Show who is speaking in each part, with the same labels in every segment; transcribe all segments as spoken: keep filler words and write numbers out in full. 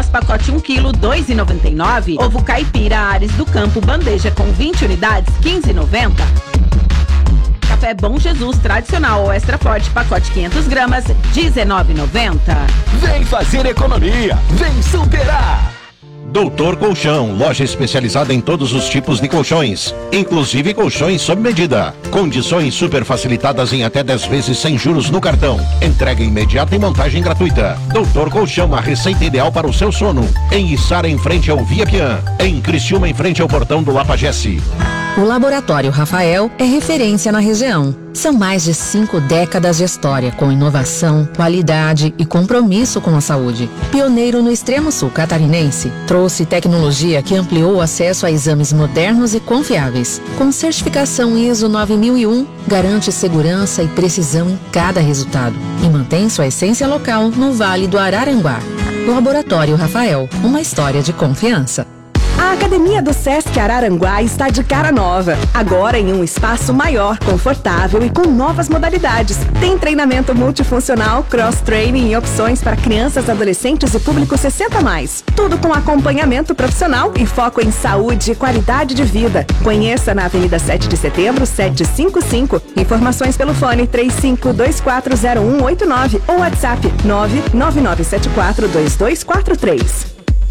Speaker 1: pacote um quilo, dois reais e noventa e nove centavos. Ovo caipira Ares do Campo, bandeja com vinte unidades, quinze reais e noventa centavos. Café Bom Jesus tradicional ou extra forte, pacote quinhentas gramas, dezenove reais e noventa centavos.
Speaker 2: Vem fazer economia, vem superar!
Speaker 3: Doutor Colchão, loja especializada em todos os tipos de colchões, inclusive colchões sob medida. Condições super facilitadas em até dez vezes sem juros no cartão. Entrega imediata e montagem gratuita. Doutor Colchão, a receita ideal para o seu sono. Em Içara, em frente ao Via Pian. Em Criciúma, em frente ao portão do Lapagesse.
Speaker 4: O Laboratório Rafael é referência na região. São mais de cinco décadas de história, com inovação, qualidade e compromisso com a saúde. Pioneiro no extremo sul catarinense, trouxe tecnologia que ampliou o acesso a exames modernos e confiáveis. Com certificação I S O nove mil e um, garante segurança e precisão em cada resultado e mantém sua essência local no Vale do Araranguá. Laboratório Rafael, uma história de confiança.
Speaker 5: A Academia do Sesc Araranguá está de cara nova. Agora em um espaço maior, confortável e com novas modalidades. Tem treinamento multifuncional, cross-training e opções para crianças, adolescentes e público sessenta mais. Tudo com acompanhamento profissional e foco em saúde e qualidade de vida. Conheça na Avenida sete de Setembro, setecentos e cinquenta e cinco. Informações pelo fone três cinco dois quatro zero um oito nove ou WhatsApp nove nove nove sete quatro dois dois quatro três.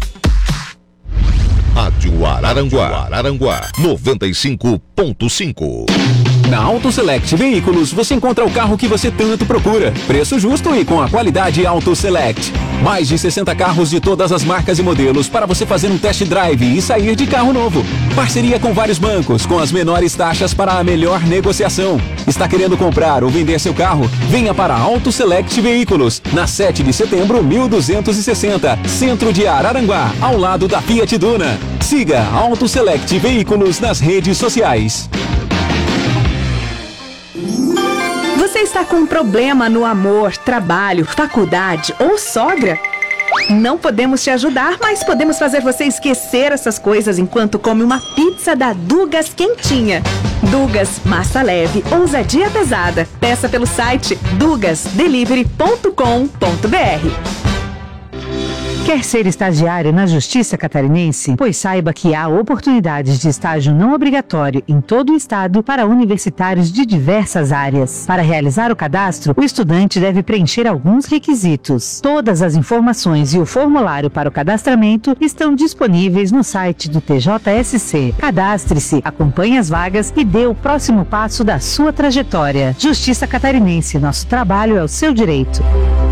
Speaker 6: Rádio Araranguá, Araranguá, noventa e cinco ponto cinco.
Speaker 7: Na Auto Select Veículos você encontra o carro que você tanto procura. Preço justo e com a qualidade Auto Select. Mais de sessenta carros de todas as marcas e modelos para você fazer um test drive e sair de carro novo. Parceria com vários bancos, com as menores taxas para a melhor negociação. Está querendo comprar ou vender seu carro? Venha para a Auto Select Veículos, na sete de setembro, mil duzentos e sessenta, centro de Araranguá, ao lado da Fiat Duna. Siga Auto Select Veículos nas redes sociais.
Speaker 5: Você está com um problema no amor, trabalho, faculdade ou sogra? Não podemos te ajudar, mas podemos fazer você esquecer essas coisas enquanto come uma pizza da Dugas quentinha. Dugas, massa leve, ousadia pesada. Peça pelo site dugas delivery ponto com ponto br.
Speaker 8: Quer ser estagiário na Justiça Catarinense? Pois saiba que há oportunidades de estágio não obrigatório em todo o estado para universitários de diversas áreas. Para realizar o cadastro, o estudante deve preencher alguns requisitos. Todas as informações e o formulário para o cadastramento estão disponíveis no site do T J S C. Cadastre-se, acompanhe as vagas e dê o próximo passo da sua trajetória. Justiça Catarinense, nosso trabalho é o seu direito.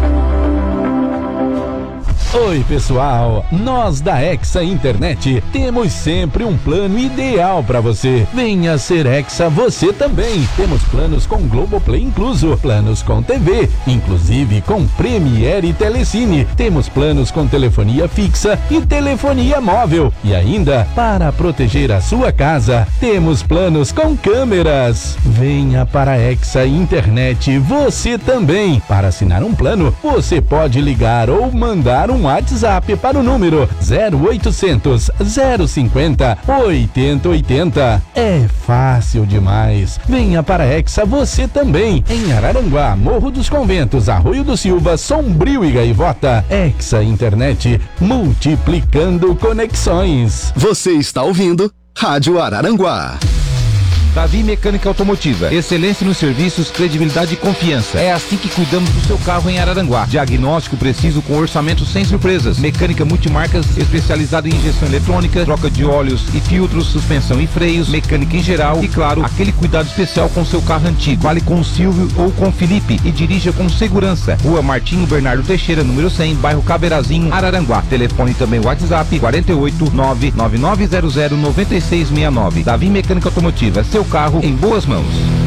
Speaker 9: Oi pessoal, nós da Hexa Internet temos sempre um plano ideal para você. Venha ser Hexa você também. Temos planos com Globoplay incluso, planos com T V, inclusive com Premiere e Telecine. Temos planos com telefonia fixa e telefonia móvel. E ainda, para proteger a sua casa, temos planos com câmeras. Venha para a Hexa Internet você também. Para assinar um plano, você pode ligar ou mandar um WhatsApp para o número zero oitocentos, zero cinquenta, oitenta oitenta. É fácil demais. Venha para a Hexa você também. Em Araranguá, Morro dos Conventos, Arroio do Silva, Sombrio e Gaivota. Hexa Internet, multiplicando conexões.
Speaker 6: Você está ouvindo Rádio Araranguá.
Speaker 10: Davi Mecânica Automotiva. Excelência nos serviços, credibilidade e confiança. É assim que cuidamos do seu carro em Araranguá. Diagnóstico preciso com orçamento sem surpresas. Mecânica multimarcas especializada em injeção eletrônica, troca de óleos e filtros, suspensão e freios, mecânica em geral e, claro, aquele cuidado especial com seu carro antigo. Fale com o Silvio ou com o Felipe e dirija com segurança. Rua Martinho Bernardo Teixeira, número cem, bairro Caberazinho, Araranguá. Telefone também WhatsApp quarenta e oito, nove nove nove zero zero, nove seis seis nove. Davi Mecânica Automotiva. Seu carro em boas mãos.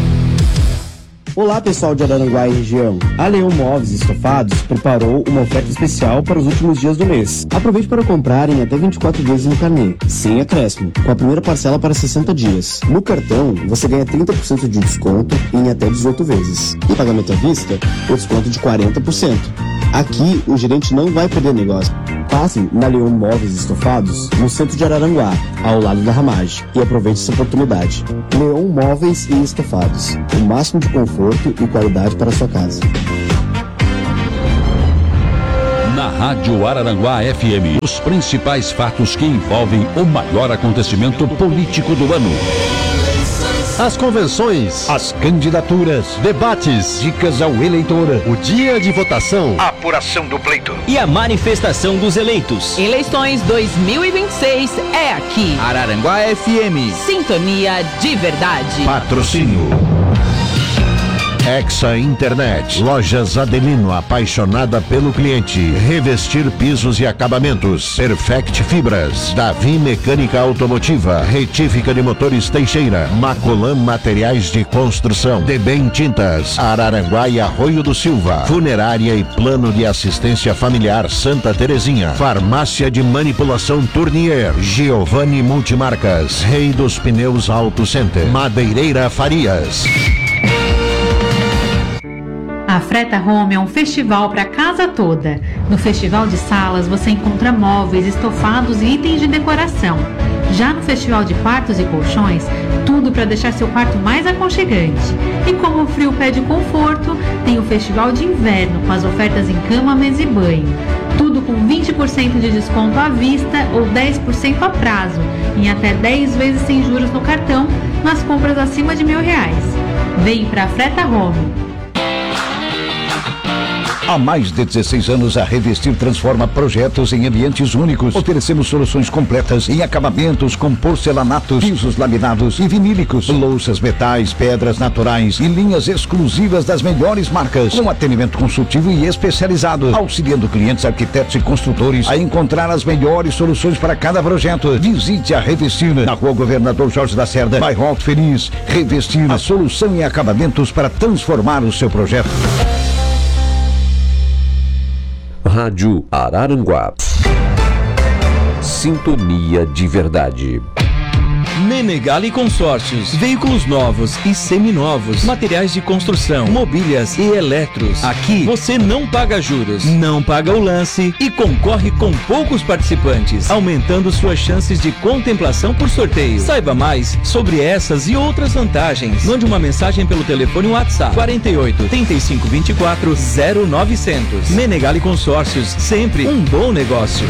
Speaker 11: Olá pessoal de Araranguá e região, a Leão Móveis e Estofados preparou uma oferta especial para os últimos dias do mês. Aproveite para comprar em até vinte e quatro vezes no carnê, sem acréscimo, com a primeira parcela para sessenta dias. No cartão, você ganha trinta por cento de desconto em até dezoito vezes. E pagamento à vista, o desconto de quarenta por cento. Aqui, o gerente não vai perder negócio. Passe na Leão Móveis e Estofados, no centro de Araranguá, ao lado da Ramage, e aproveite essa oportunidade. Leão Móveis e Estofados, o máximo de conforto e qualidade para a sua casa.
Speaker 6: Na
Speaker 12: Rádio Araranguá F M. Os principais fatos que envolvem o maior acontecimento político do ano.
Speaker 13: As convenções, as candidaturas, debates, dicas ao eleitor, o dia de votação,
Speaker 3: a apuração do pleito
Speaker 14: e a manifestação dos eleitos.
Speaker 1: Eleições dois mil e vinte e seis é aqui.
Speaker 14: Araranguá F M.
Speaker 1: Sintonia de verdade.
Speaker 3: Patrocínio Hexa Internet, Lojas Adelino, apaixonada pelo cliente. Revestir pisos e acabamentos. Perfect Fibras, Davi Mecânica Automotiva, Retífica de Motores Teixeira, Macolan Materiais de Construção, Debem Tintas, Araranguá e Arroio do Silva, Funerária e Plano de Assistência Familiar Santa Terezinha, Farmácia de Manipulação Tournier, Giovanni Multimarcas, Rei dos Pneus Auto Center, Madeireira Farias.
Speaker 15: A Freta Home é um festival para a casa toda. No Festival de Salas você encontra móveis, estofados e itens de decoração. Já no Festival de Quartos e Colchões, tudo para deixar seu quarto mais aconchegante. E como o frio pede conforto, tem o Festival de Inverno com as ofertas em cama, mesa e banho. Tudo com vinte por cento de desconto à vista ou dez por cento a prazo, em até dez vezes sem juros no cartão, nas compras acima de mil reais. Vem para a Freta Home.
Speaker 16: Há mais de dezesseis anos, a Revestir transforma projetos em ambientes únicos. Oferecemos soluções completas em acabamentos com porcelanatos, pisos laminados e vinílicos, louças, metais, pedras naturais e linhas exclusivas das melhores marcas, com atendimento consultivo e especializado, auxiliando clientes, arquitetos e construtores a encontrar as melhores soluções para cada projeto. Visite a Revestir na Rua Governador Jorge Lacerda, bairro Alto Feliz. Revestir, a solução em acabamentos para transformar o seu projeto.
Speaker 17: Rádio Araranguá. Sintonia de verdade.
Speaker 14: Menegali Consórcios, veículos novos e seminovos, materiais de construção, mobílias e eletros. Aqui você não paga juros, não paga o lance e concorre com poucos participantes, aumentando suas chances de contemplação por sorteio. Saiba mais sobre essas e outras vantagens. Mande uma mensagem pelo telefone WhatsApp quarenta e oito, trinta e cinco, vinte e quatro, zero novecentos. Menegali Consórcios, sempre um bom negócio.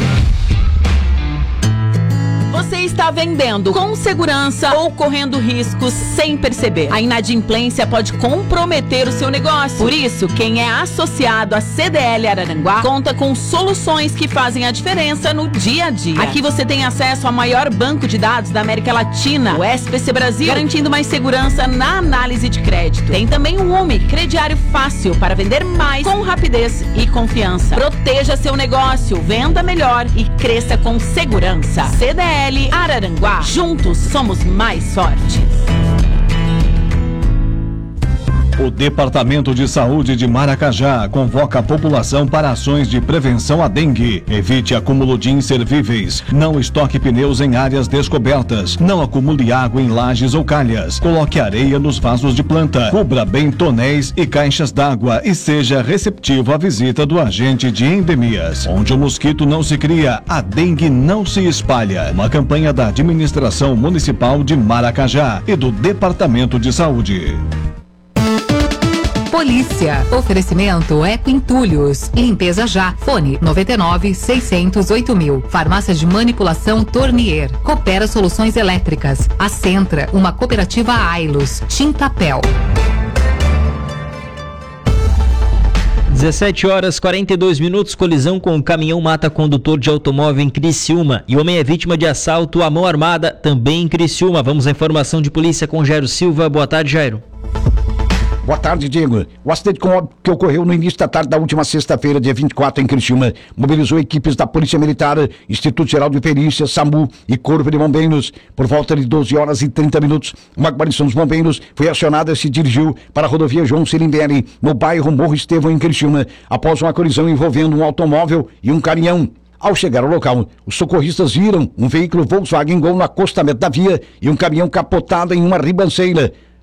Speaker 1: Você está vendendo com segurança ou correndo riscos sem perceber. A inadimplência pode comprometer o seu negócio. Por isso, quem é associado à C D L Araranguá conta com soluções que fazem a diferença no dia a dia. Aqui você tem acesso ao maior banco de dados da América Latina, o S P C Brasil, garantindo mais segurança na análise de crédito. Tem também o U M I, crediário fácil para vender mais com rapidez e confiança. Proteja seu negócio, venda melhor e cresça com segurança. C D L Araranguá. Juntos somos mais fortes.
Speaker 18: O Departamento de Saúde de Maracajá convoca a população para ações de prevenção à dengue. Evite acúmulo de inservíveis. Não estoque pneus em áreas descobertas. Não acumule água em lajes ou calhas. Coloque areia nos vasos de planta. Cubra bem tonéis e caixas d'água e seja receptivo à visita do agente de endemias. Onde o mosquito não se cria, a dengue não se espalha. Uma campanha da Administração Municipal de Maracajá e do Departamento de Saúde.
Speaker 19: Polícia. Oferecimento Eco Entulhos. Limpeza já. Fone noventa e nove, seiscentos e oito mil. Farmácia de Manipulação Tournier. Coopera Soluções Elétricas. A Centra, uma cooperativa Ailos. Tintapel.
Speaker 14: dezessete horas e quarenta e dois minutos, colisão com um caminhão mata condutor de automóvel em Criciúma e homem é vítima de assalto à mão armada também em Criciúma. Vamos à informação de polícia com Jairo Silva. Boa tarde, Jairo.
Speaker 16: Boa tarde, Diego. O acidente com óbito que ocorreu no início da tarde da última sexta-feira, dia vinte e quatro, em Criciúma, mobilizou equipes da Polícia Militar, Instituto Geral de Perícia, SAMU e Corpo de Bombeiros. Por volta de doze horas e trinta minutos, uma guarnição dos bombeiros foi acionada e se dirigiu para a rodovia João Selimberi, no bairro Morro Estevão, em Criciúma, após uma colisão envolvendo um automóvel e um caminhão. Ao chegar ao local, os socorristas viram um veículo Volkswagen Gol no acostamento da via e um caminhão capotado em uma ribanceira.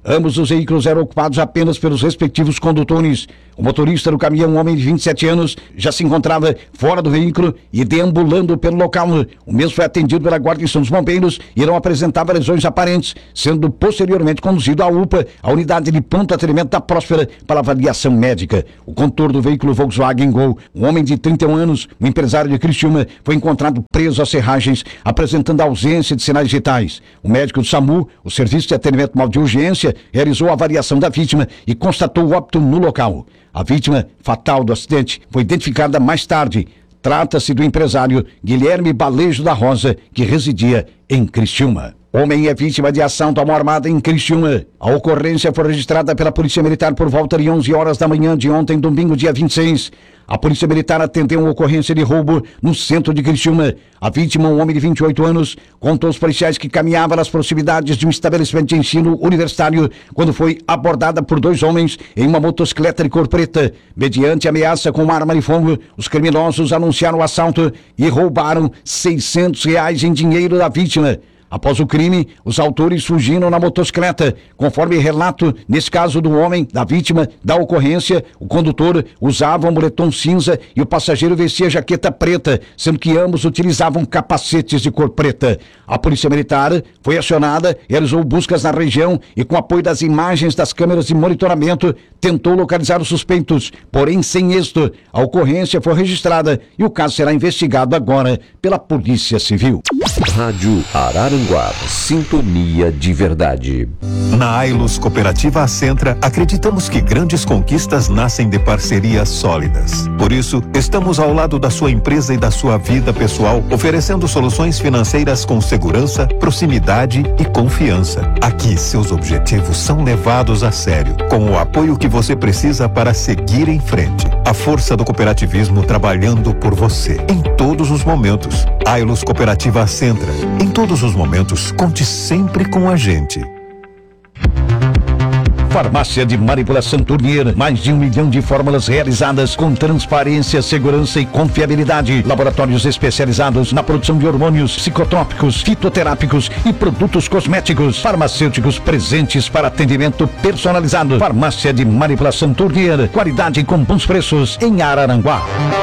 Speaker 16: Ambos os veículos eram ocupados apenas pelos respectivos condutores. O motorista do caminhão, um homem de vinte e sete anos, já se encontrava fora do veículo e deambulando pelo local. O mesmo foi atendido pela guarnição dos bombeiros e não apresentava lesões aparentes, sendo posteriormente conduzido à U P A, a unidade de pronto atendimento da Próspera, para avaliação médica. O condutor do veículo Volkswagen Gol, um homem de trinta e um anos, um empresário de Criciúma, foi encontrado preso às serragens, apresentando ausência de sinais vitais. O médico do SAMU, o Serviço de Atendimento Móvel de Urgência, realizou a avaliação da vítima e constatou o óbito no local. A vítima fatal do acidente foi identificada mais tarde. Trata-se do empresário Guilherme Balejo da Rosa, que residia em Criciúma. Homem é vítima de assalto à mão armada em Criciúma. A ocorrência foi registrada pela Polícia Militar por volta de onze horas da manhã de ontem, domingo, dia vinte e seis. A Polícia Militar atendeu uma ocorrência de roubo no centro de Criciúma. A vítima, um homem de vinte e oito anos, contou aos policiais que caminhava nas proximidades de um estabelecimento de ensino universitário quando foi abordada por dois homens em uma motocicleta de cor preta. Mediante ameaça com uma arma de fogo, os criminosos anunciaram o assalto e roubaram seiscentos reais em dinheiro da vítima. Após o crime, os autores fugiram na motocicleta. Conforme relato, nesse caso do homem, da vítima, da ocorrência, o condutor usava um moletom cinza e o passageiro vestia jaqueta preta, sendo que ambos utilizavam capacetes de cor preta. A Polícia Militar foi acionada, realizou buscas na região e, com apoio das imagens das câmeras de monitoramento, tentou localizar os suspeitos, porém sem êxito. A ocorrência foi registrada e o caso será investigado agora pela Polícia Civil.
Speaker 17: Rádio Araranguá, sintonia de verdade.
Speaker 20: Na Ailus Cooperativa Acentra, acreditamos que grandes conquistas nascem de parcerias sólidas. Por isso, estamos ao lado da sua empresa e da sua vida pessoal, oferecendo soluções financeiras com segurança, proximidade e confiança. Aqui, seus objetivos são levados a sério, com o apoio que você precisa para seguir em frente. A força do cooperativismo trabalhando por você, em todos os momentos. Ailus Cooperativa Acentra. Em todos os momentos, conte sempre com a gente.
Speaker 16: Farmácia de Manipulação Tournier, mais de um milhão de fórmulas realizadas com transparência, segurança e confiabilidade. Laboratórios especializados na produção de hormônios, psicotrópicos, fitoterápicos e produtos cosméticos. Farmacêuticos presentes para atendimento personalizado. Farmácia de Manipulação Tournier, qualidade com bons preços em Araranguá.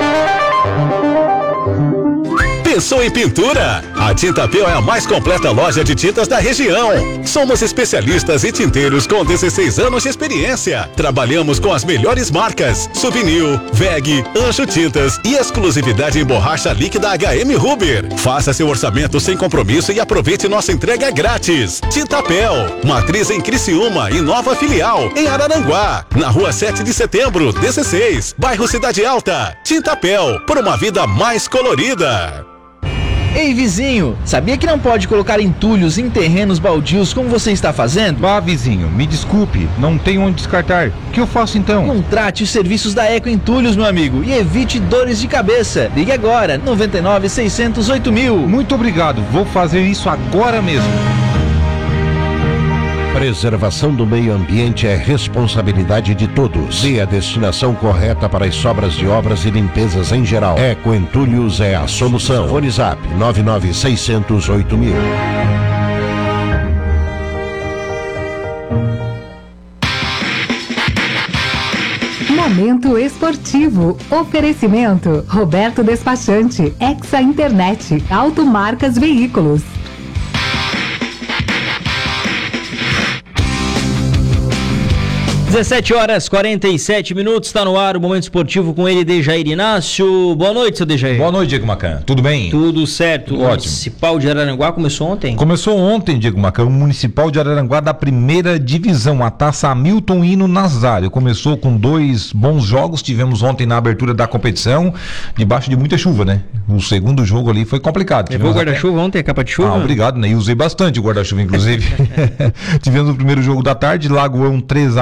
Speaker 2: Pensou em pintura? A Tintapel é a mais completa loja de tintas da região. Somos especialistas e tinteiros com dezesseis anos de experiência. Trabalhamos com as melhores marcas: Souvenir, V E G, Anjo Tintas e exclusividade em borracha líquida H M Ruber. Faça seu orçamento sem compromisso e aproveite nossa entrega grátis. Tintapel, matriz em Criciúma e nova filial em Araranguá, na rua sete de setembro, dezesseis, bairro Cidade Alta. Tintapel, por uma vida mais colorida.
Speaker 14: Ei, vizinho, sabia que não pode colocar entulhos em terrenos baldios como você está fazendo?
Speaker 10: Bah, vizinho, me desculpe, não tenho onde descartar. O que eu faço então?
Speaker 14: Contrate os serviços da Eco Entulhos, meu amigo, e evite dores de cabeça. Ligue agora, noventa e nove, seiscentos, oito mil.
Speaker 10: Muito obrigado, vou fazer isso agora mesmo.
Speaker 3: Preservação do meio ambiente é responsabilidade de todos. Dê a destinação correta para as sobras de obras e limpezas em geral. Eco Entulhos é a solução. Fone Zap nove nove seiscentos, oito mil.
Speaker 15: Momento esportivo. Oferecimento Roberto Despachante, Exa Internet, Automarcas Veículos.
Speaker 14: dezessete horas e quarenta e sete minutos, está no ar o Momento Esportivo com ele, Dejair Inácio. Boa noite, seu Dejair.
Speaker 10: Boa noite, Diego Macan. Tudo bem?
Speaker 14: Tudo certo.
Speaker 10: Tudo
Speaker 14: o
Speaker 10: ótimo.
Speaker 14: Municipal de Araranguá começou ontem?
Speaker 10: Começou ontem, Diego Macan, o Municipal de Araranguá da primeira divisão, a Taça Hamilton Hino Nazário. Começou com dois bons jogos, tivemos ontem na abertura da competição, debaixo de muita chuva, né? O segundo jogo ali foi complicado.
Speaker 14: Levou o guarda-chuva ontem, a capa de chuva?
Speaker 10: Ah, obrigado, né? E usei bastante o guarda-chuva, inclusive. Tivemos o primeiro jogo da tarde, Lagoão três, Amigos do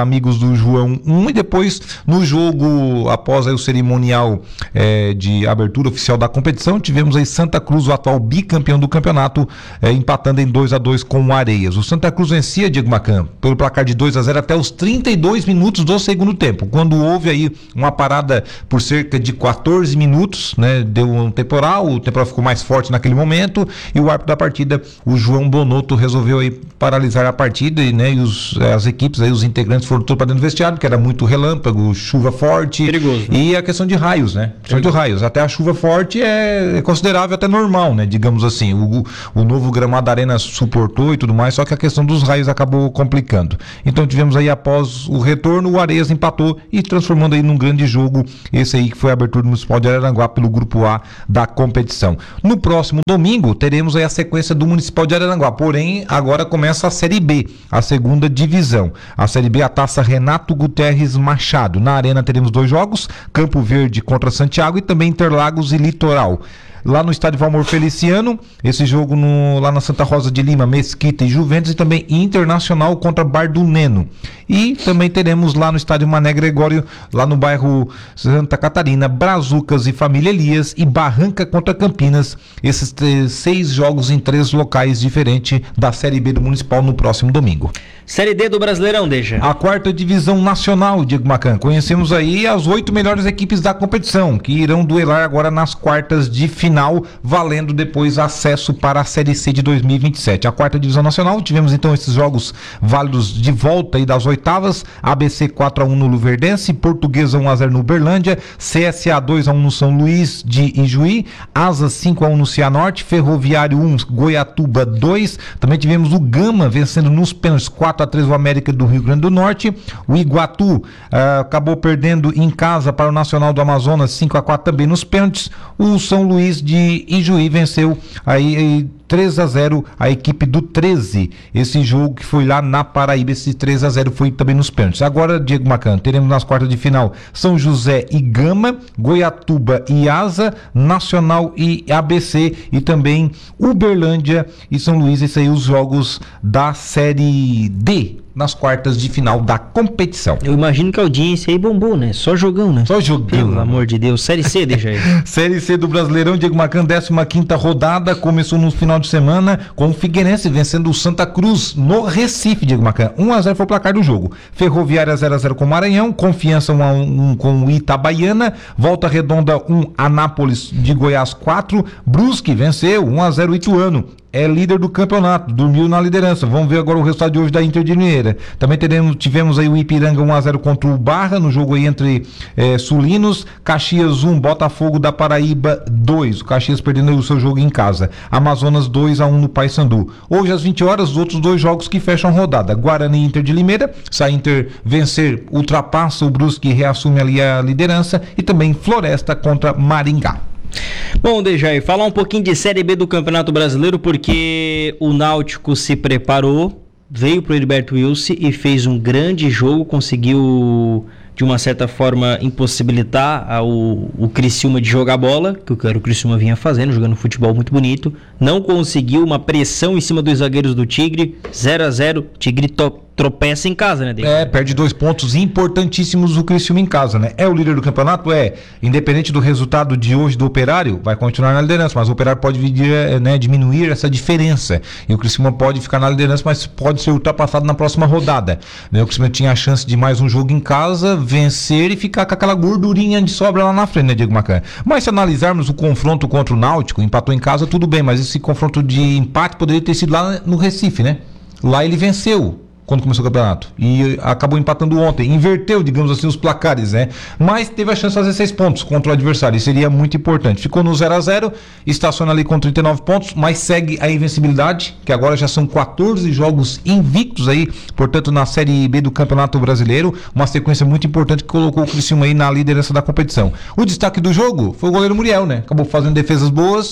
Speaker 10: do João um, e depois no jogo, após aí o cerimonial é, de abertura oficial da competição, tivemos aí Santa Cruz, o atual bicampeão do campeonato, é, empatando em dois a dois com o Areias. O Santa Cruz vencia, Diego Macan, pelo placar de dois a zero até os trinta e dois minutos do segundo tempo, quando houve aí uma parada por cerca de quatorze minutos, né? Deu um temporal, o temporal ficou mais forte naquele momento, e o árbitro da partida, o João Bonotto, resolveu aí paralisar a partida, e, né, e os, as equipes aí, os integrantes foram todos para dentro do vestiário, porque era muito relâmpago, chuva forte. Perigoso, né? E a questão de raios, né? Questão de raios. Até a chuva forte é considerável, até normal, né? Digamos assim. O, o novo gramado da arena suportou e tudo mais, só que a questão dos raios acabou complicando. Então tivemos aí, após o retorno, o Areias empatou e transformando aí num grande jogo, esse aí que foi a abertura municipal de Araranguá pelo grupo A da competição. No próximo domingo teremos aí a sequência do Municipal de Araranguá, porém agora começa a Série B, a segunda divisão. A Série B, a Taça Renato Guterres Machado. Na arena teremos dois jogos, Campo Verde contra Santiago e também Interlagos e Litoral. Lá no estádio Valmor Feliciano, esse jogo no, lá na Santa Rosa de Lima, Mesquita e Juventus, e também Internacional contra Bar do Neno. E também teremos lá no estádio Mané Gregório, lá no bairro Santa Catarina, Brazucas e Família Elias e Barranca contra Campinas. Esses três, seis jogos em três locais diferentes da Série B do Municipal no próximo domingo.
Speaker 21: Série D do Brasileirão, deixa.
Speaker 10: A quarta divisão nacional, Diego Macan. Conhecemos aí as oito melhores equipes da competição, que irão duelar agora nas quartas de final, valendo depois acesso para a Série C de dois mil e vinte e sete. A quarta divisão nacional, tivemos então esses jogos válidos de volta aí das oitavas. A B C quatro a um no Luverdense, Portuguesa um a zero no Uberlândia, C S A dois a um no São Luís de Ijuí, Asa cinco a um no Cianorte, Ferroviário um, Goiatuba dois. Também tivemos o Gama vencendo nos pênaltis quatro a três o América do Rio Grande do Norte. O Iguatu uh, acabou perdendo em casa para o Nacional do Amazonas cinco a quatro também nos pênaltis. O São Luís de Ijuí venceu aí, aí três a zero a equipe do treze. Esse jogo que foi lá na Paraíba, esse três a zero foi também nos pênaltis. Agora, Diego Macan, teremos nas quartas de final São José e Gama, Goiatuba e Asa, Nacional e A B C, e também Uberlândia e São Luís. Esses aí os jogos da Série D nas quartas de final da competição.
Speaker 21: Eu imagino que a audiência aí bombou, né? Só jogão, né?
Speaker 10: Só jogão.
Speaker 21: Pelo amor de Deus. Série C, deixa aí.
Speaker 10: Série C do Brasileirão, Diego Macan, décima quinta rodada, começou no final de semana com o Figueirense vencendo o Santa Cruz no Recife, Diego Macan. um a zero foi o placar do jogo. Ferroviária zero a zero com o Maranhão, Confiança um a um com o Itabaiana, Volta Redonda um, Anápolis de Goiás quatro, Brusque venceu um a zero Ituano. É líder do campeonato, dormiu na liderança. Vamos ver agora o resultado de hoje da Inter de Limeira. Também teremos, tivemos aí o Ipiranga um a zero contra o Barra, no jogo aí entre eh, Sulinos, Caxias um, Botafogo da Paraíba dois. O Caxias perdendo o seu jogo em casa. Amazonas dois a um no Paysandu. Hoje às vinte horas, os outros dois jogos que fecham a rodada. Guarani e Inter de Limeira. Se a Inter vencer, ultrapassa o Brusque e reassume ali a liderança. E também Floresta contra Maringá.
Speaker 21: Bom, Dejair, falar um pouquinho de Série B do Campeonato Brasileiro, porque o Náutico se preparou, veio pro Heriberto Wilson e fez um grande jogo, conseguiu de uma certa forma impossibilitar a, o, o Criciúma de jogar bola, que o Criciúma vinha fazendo, jogando futebol muito bonito, não conseguiu uma pressão em cima dos zagueiros do Tigre, zero a zero, Tigre top. Tropeça em casa, né, David?
Speaker 10: É, perde dois pontos importantíssimos o Criciúma em casa, né? É o líder do campeonato? É. Independente do resultado de hoje do Operário, vai continuar na liderança, mas o Operário pode vir, né, diminuir essa diferença. E o Criciúma pode ficar na liderança, mas pode ser ultrapassado na próxima rodada. Né? O Criciúma tinha a chance de mais um jogo em casa, vencer e ficar com aquela gordurinha de sobra lá na frente, né, Diego Macan? Mas se analisarmos o confronto contra o Náutico, empatou em casa, tudo bem, mas esse confronto de empate poderia ter sido lá no Recife, né? Lá ele venceu quando começou o campeonato e acabou empatando ontem, inverteu, digamos assim, os placares, né? Mas teve a chance de fazer seis pontos contra o adversário, e seria muito importante. Ficou no zero a zero, estaciona ali com trinta e nove pontos, mas segue a invencibilidade, que agora já são quatorze jogos invictos aí, portanto na Série B do Campeonato Brasileiro, uma sequência muito importante que colocou o Criciúma aí na liderança da competição. O destaque do jogo foi o goleiro Muriel, né? Acabou fazendo defesas boas.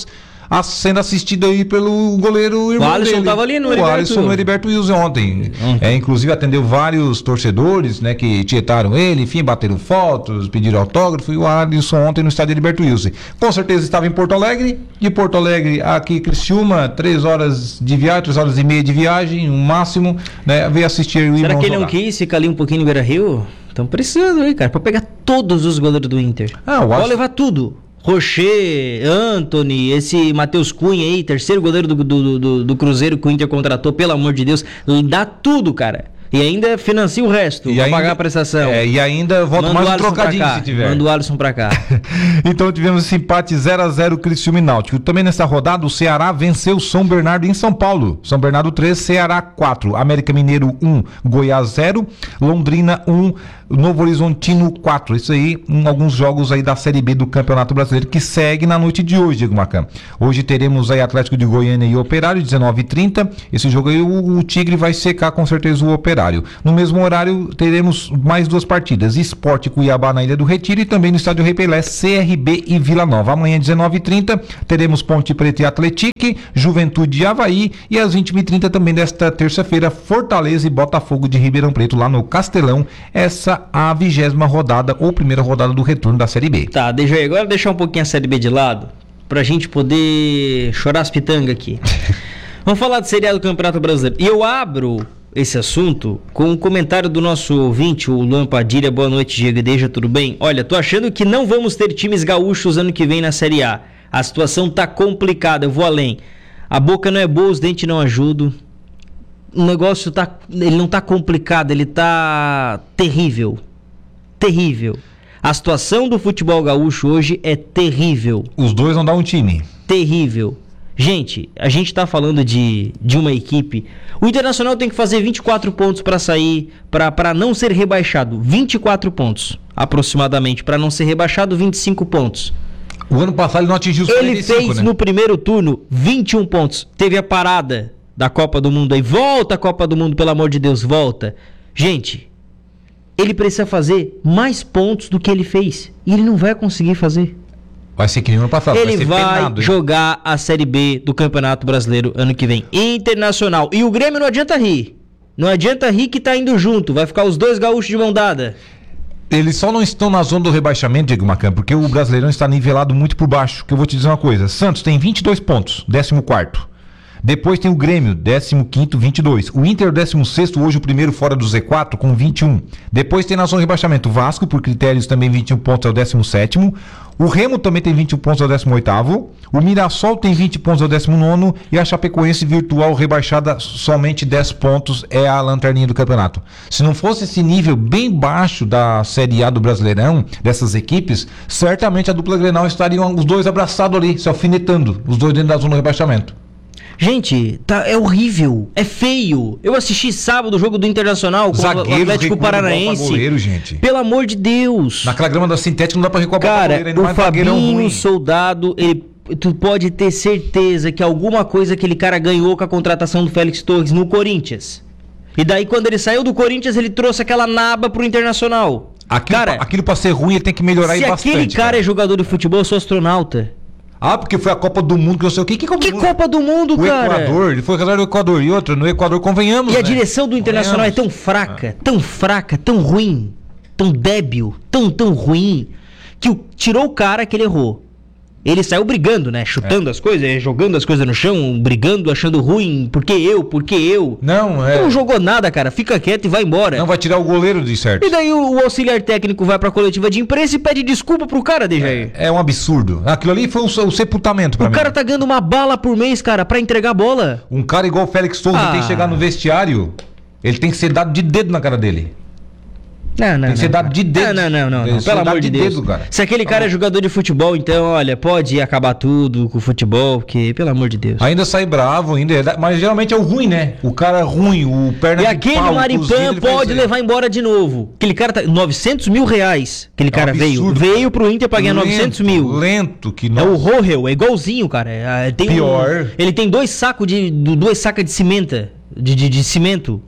Speaker 10: sendo assistido aí pelo goleiro irmão
Speaker 21: O Alisson
Speaker 10: dele.
Speaker 21: tava ali no
Speaker 10: o
Speaker 21: Heriberto
Speaker 10: Alisson no Heriberto Wilson ontem. Uhum. É, inclusive atendeu vários torcedores, né, que tietaram ele, enfim, bateram fotos, pediram autógrafo, e o Alisson ontem no estádio Heriberto Wilson. Com certeza estava em Porto Alegre, de Porto Alegre aqui Criciúma, três horas de viagem, três horas e meia de viagem, no máximo, né, veio assistir o irmão.
Speaker 21: Será que ele
Speaker 10: jogar.
Speaker 21: não quis ficar ali um pouquinho no Beira-Rio? Estão precisando aí, cara, pra pegar todos os goleiros do Inter.
Speaker 10: Ah, eu
Speaker 21: Pode
Speaker 10: acho...
Speaker 21: levar tudo. Rocher, Antony, esse Matheus Cunha aí, terceiro goleiro do, do, do, do Cruzeiro que o Inter contratou, pelo amor de Deus, dá tudo, cara. E ainda financia o resto,
Speaker 10: e
Speaker 21: pra
Speaker 10: ainda,
Speaker 21: pagar a prestação.
Speaker 10: É, e ainda volta mais um trocadinho se tiver.
Speaker 21: Manda o Alisson pra cá.
Speaker 10: Então tivemos esse empate zero a zero Criciúma e Náutico. Também nessa rodada o Ceará venceu São Bernardo em São Paulo. São Bernardo três, Ceará quatro. América Mineiro um, Goiás zero. Londrina um, Novo Horizontino quatro. Isso aí, em alguns jogos aí da Série B do Campeonato Brasileiro que segue na noite de hoje, Diego Macan. Hoje teremos aí Atlético de Goiânia e Operário, dezenove e trinta. Esse jogo aí o, o Tigre vai secar com certeza o Operário. No mesmo horário teremos mais duas partidas, Sport Cuiabá na Ilha do Retiro e também no Estádio Rei Pelé, C R B e Vila Nova. Amanhã dezenove e trinta teremos Ponte Preta e Atletique, Juventude e Avaí, e às vinte e trinta também desta terça-feira Fortaleza e Botafogo de Ribeirão Preto lá no Castelão, essa a vigésima rodada ou primeira rodada do retorno da Série B.
Speaker 21: Tá, deixa aí, agora deixar um pouquinho a Série B de lado pra gente poder chorar as pitangas aqui. Vamos falar de Série A do Campeonato Brasileiro. E eu abro esse assunto com um comentário do nosso ouvinte, o Luan Padilha. Boa noite, Diego e Deja, tudo bem? Olha, tô achando que não vamos ter times gaúchos ano que vem na Série A. A situação tá complicada, eu vou além. A boca não é boa, os dentes não ajudam. O negócio tá, ele não tá complicado, ele tá terrível. Terrível. A situação do futebol gaúcho hoje é terrível.
Speaker 10: Os dois não dão um time.
Speaker 21: Terrível. Gente, a gente tá falando de, de uma equipe. O Internacional tem que fazer vinte e quatro pontos para sair, para não ser rebaixado. vinte e quatro pontos, aproximadamente, para não ser rebaixado, vinte e cinco pontos.
Speaker 10: O ano passado ele não atingiu os quarenta e cinco,
Speaker 21: Ele fez,
Speaker 10: né?
Speaker 21: no primeiro turno vinte e um pontos. Teve a parada da Copa do Mundo aí. Volta a Copa do Mundo, pelo amor de Deus, volta. Gente, ele precisa fazer mais pontos do que ele fez. E ele não vai conseguir fazer.
Speaker 10: Vai ser que nem ano passado.
Speaker 21: Ele
Speaker 10: vai,
Speaker 21: vai
Speaker 10: penado,
Speaker 21: jogar a Série B do Campeonato Brasileiro ano que vem. Internacional. E o Grêmio não adianta rir. Não adianta rir que tá indo junto. Vai ficar os dois gaúchos de mão dada.
Speaker 10: Eles só não estão na zona do rebaixamento, Diego Macan, porque o Brasileirão está nivelado muito por baixo. Que eu vou te dizer uma coisa. Santos tem vinte e dois pontos, décimo quarto. Depois tem o Grêmio, décimo quinto, vinte e dois. O Inter, décimo sexto, hoje o primeiro fora do Z quatro, com vinte e um. Depois tem na zona de rebaixamento o Vasco, por critérios também vinte e um pontos, é o décimo sétimo. O Remo também tem vinte e um pontos, é o décimo oitavo. O Mirassol tem vinte pontos, é o décimo nono. E a Chapecoense virtual rebaixada, somente dez pontos, é a lanterninha do campeonato. Se não fosse esse nível bem baixo da Série A do Brasileirão, dessas equipes, certamente a dupla Grenal estariam os dois abraçados ali, se alfinetando, os dois dentro da zona do rebaixamento.
Speaker 21: Gente, tá, é horrível, é feio. Eu assisti sábado o jogo do Internacional com
Speaker 10: Zagueiro,
Speaker 21: o Atlético Paranaense.
Speaker 10: Goleiro, gente.
Speaker 21: Pelo amor de Deus.
Speaker 10: Naquela grama da sintética não dá pra recuar pra
Speaker 21: Cara,
Speaker 10: goleiro,
Speaker 21: o Fabinho Soldado, ele, tu pode ter certeza que alguma coisa aquele cara ganhou com a contratação do Félix Torres no Corinthians. E daí quando ele saiu do Corinthians, ele trouxe aquela naba pro Internacional.
Speaker 10: Aquilo, cara, pra, aquilo pra ser ruim, ele tem que melhorar aí bastante.
Speaker 21: Se aquele cara, cara é jogador de futebol, eu sou astronauta.
Speaker 10: Ah, porque foi a Copa do Mundo, que eu sei o que. Que Copa,
Speaker 21: que Copa do Mundo,
Speaker 10: o
Speaker 21: cara?
Speaker 10: O Equador, ele foi casado do Equador. E outra, no Equador, convenhamos,
Speaker 21: E
Speaker 10: né?
Speaker 21: a direção do Internacional é tão fraca, tão fraca, tão ruim, tão débil, tão, tão ruim, que o, tirou o cara que ele errou. Ele saiu brigando, né? Chutando é. as coisas, jogando as coisas no chão, brigando, achando ruim. Por que eu? Por que eu?
Speaker 10: Não, é.
Speaker 21: Não jogou nada, cara. Fica quieto e vai embora.
Speaker 10: Não vai tirar o goleiro de certo.
Speaker 21: E daí o, o auxiliar técnico vai pra coletiva de imprensa e pede desculpa pro cara, Dejair.
Speaker 10: É, é um absurdo. Aquilo ali foi um, um sepultamento pra
Speaker 21: o
Speaker 10: mim.
Speaker 21: O cara tá ganhando uma bala por mês, cara, pra entregar a bola.
Speaker 10: Um cara igual o Félix Torres ah. tem que chegar no vestiário, ele tem que ser dado de dedo na cara dele.
Speaker 21: Não, não,
Speaker 10: tem que ser
Speaker 21: não,
Speaker 10: dado de dedo.
Speaker 21: Não, não, não, não, não. Pelo amor de Deus. Dedo, cara. Se aquele cara é jogador de futebol, então, olha, pode acabar tudo com o futebol, porque, pelo amor de Deus.
Speaker 10: Ainda sai bravo, ainda, mas geralmente é o ruim, né? O cara ruim, o perna
Speaker 21: E
Speaker 10: de
Speaker 21: aquele
Speaker 10: pau,
Speaker 21: Maripan pode levar embora de novo. Aquele cara tá... novecentos mil reais. Aquele
Speaker 10: é um
Speaker 21: cara
Speaker 10: absurdo,
Speaker 21: veio. Veio pro Inter pra ganhar lento, novecentos mil.
Speaker 10: Lento, que
Speaker 21: não. É o Rohel, é igualzinho, cara. É, tem
Speaker 10: Pior.
Speaker 21: Um, ele tem dois sacos de... Duas sacas de cimenta. De, de, de cimento.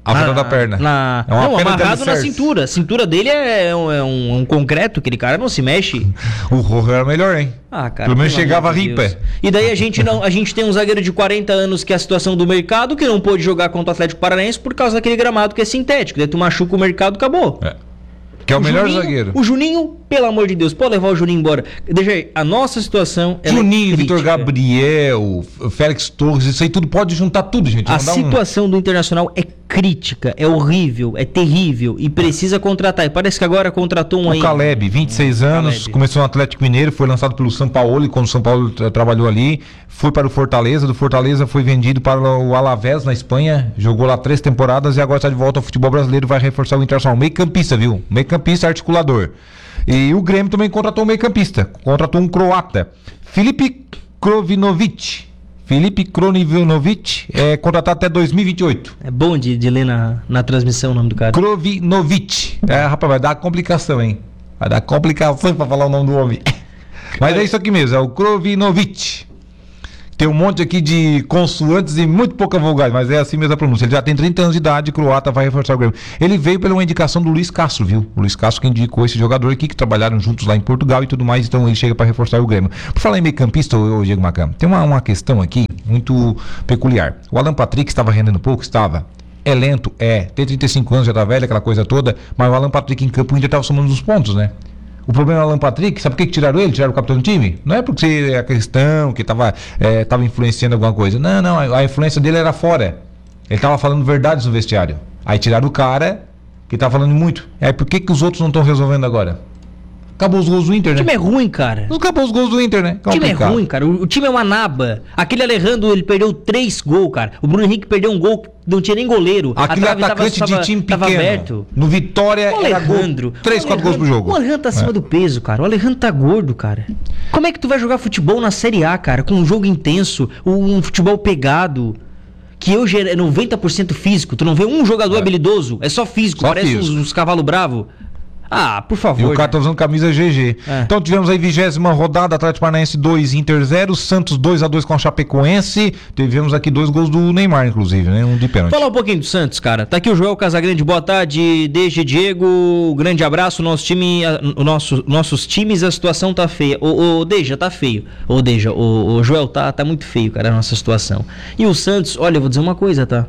Speaker 10: A da perna.
Speaker 21: Na...
Speaker 10: É uma
Speaker 21: não,
Speaker 10: perna
Speaker 21: amarrado
Speaker 10: de
Speaker 21: na
Speaker 10: alicerce.
Speaker 21: cintura. A cintura dele é um, é um, um concreto, aquele cara não se mexe.
Speaker 10: O Rojo era melhor, hein?
Speaker 21: Ah, cara.
Speaker 10: Pelo menos
Speaker 21: pelo
Speaker 10: chegava a
Speaker 21: amor de
Speaker 10: rir em
Speaker 21: Deus.
Speaker 10: pé.
Speaker 21: E daí a gente não, a gente tem um zagueiro de quarenta anos que é a situação do mercado, que não pôde jogar contra o Atlético Paranaense por causa daquele gramado que é sintético. Daí tu machuca o mercado, acabou.
Speaker 10: É. Que é o, o melhor
Speaker 21: Juninho,
Speaker 10: zagueiro.
Speaker 21: O Juninho, pelo amor de Deus, pode levar o Juninho embora. Deixa aí, a nossa situação é
Speaker 10: Juninho, Vitor Gabriel, Félix Torres, isso aí tudo pode juntar tudo, gente.
Speaker 21: A
Speaker 10: Mandar
Speaker 21: situação
Speaker 10: um...
Speaker 21: do Internacional é crítica, é horrível, é terrível e precisa contratar. E parece que agora contratou um
Speaker 10: o
Speaker 21: aí.
Speaker 10: Caleb, vinte e seis anos,
Speaker 21: Caleb.
Speaker 10: começou no Atlético Mineiro, foi lançado pelo São Paulo, quando o São Paulo tra- trabalhou ali, foi para o Fortaleza, do Fortaleza foi vendido para o Alavés na Espanha, jogou lá três temporadas e agora está de volta ao futebol brasileiro, vai reforçar o Internacional. Meio campista, viu? Meio campista, articulador. E o Grêmio também contratou um meio campista, contratou um croata, Filipe Krovinovic. Filipe Krovinovic é contratado até dois mil e vinte e oito.
Speaker 21: É bom de, de ler na, na transmissão o nome do cara.
Speaker 10: Krovinovic. É, rapaz, vai dar complicação, hein? Vai dar complicação pra falar o nome do homem. Mas é isso aqui mesmo, é o Krovinovic. Tem um monte aqui de consoantes e muito pouca vogais, mas é assim mesmo a pronúncia. Ele já tem trinta anos de idade, croata, vai reforçar o Grêmio. Ele veio pela uma indicação do Luiz Castro, viu? O Luiz Castro que indicou esse jogador aqui, que trabalharam juntos lá em Portugal e tudo mais, então ele chega para reforçar o Grêmio. Por falar em meio campista, ô Diego Macan, tem uma, uma questão aqui muito peculiar. O Alan Patrick estava rendendo pouco? Estava. É lento? É. Tem trinta e cinco anos, já tá velho, aquela coisa toda, mas o Alan Patrick em campo ainda estava somando os pontos, né? O problema é o Alan Patrick, sabe por que que tiraram ele? Tiraram o capitão do time? Não é porque a questão que estava é, tava influenciando alguma coisa. Não, não, a, a influência dele era fora. Ele estava falando verdades no vestiário. Aí tiraram o cara que estava falando muito. Aí por que que os outros não estão resolvendo agora? Acabou os gols do Inter, né?
Speaker 21: O time é ruim, cara.
Speaker 10: Acabou os gols do Inter, né?
Speaker 21: O time é ruim, cara. O, o time é uma naba. Aquele Alejandro, ele perdeu três gols, cara. O Bruno Henrique perdeu um gol, não tinha nem goleiro.
Speaker 10: Aquele atacante
Speaker 21: tava,
Speaker 10: de time
Speaker 21: tava
Speaker 10: pequeno.
Speaker 21: aberto.
Speaker 10: No Vitória
Speaker 21: O
Speaker 10: era gol,
Speaker 21: Alejandro.
Speaker 10: três, quatro gols pro jogo.
Speaker 21: O Alejandro tá acima
Speaker 10: É.
Speaker 21: do peso, cara. O Alejandro tá gordo, cara. Como é que tu vai jogar futebol na Série A, cara? Com um jogo intenso, um futebol pegado. Que hoje é noventa por cento físico. Tu não vê um jogador
Speaker 10: É.
Speaker 21: habilidoso. É só físico.
Speaker 10: Só
Speaker 21: parece
Speaker 10: físico.
Speaker 21: uns, uns cavalos bravos. Ah, por
Speaker 10: E
Speaker 21: favor.
Speaker 10: o cara tá usando camisa G G.
Speaker 21: É.
Speaker 10: Então tivemos aí vigésima rodada, Atlético Paranaense dois, Inter zero, Santos dois a dois com a Chapecoense. Tivemos aqui dois gols do Neymar, inclusive, né? Um de pênalti.
Speaker 21: Falar um pouquinho do Santos, cara. Tá aqui o Joel Casagrande, boa tarde. Desde Diego, grande abraço. Nosso time, a- o nosso, nossos times, a situação tá feia. Ô, ô Deja, tá feio. Ô, Deja, ô, ô Joel, tá, tá muito feio, cara, a nossa situação. E o Santos, olha, eu vou dizer uma coisa, tá?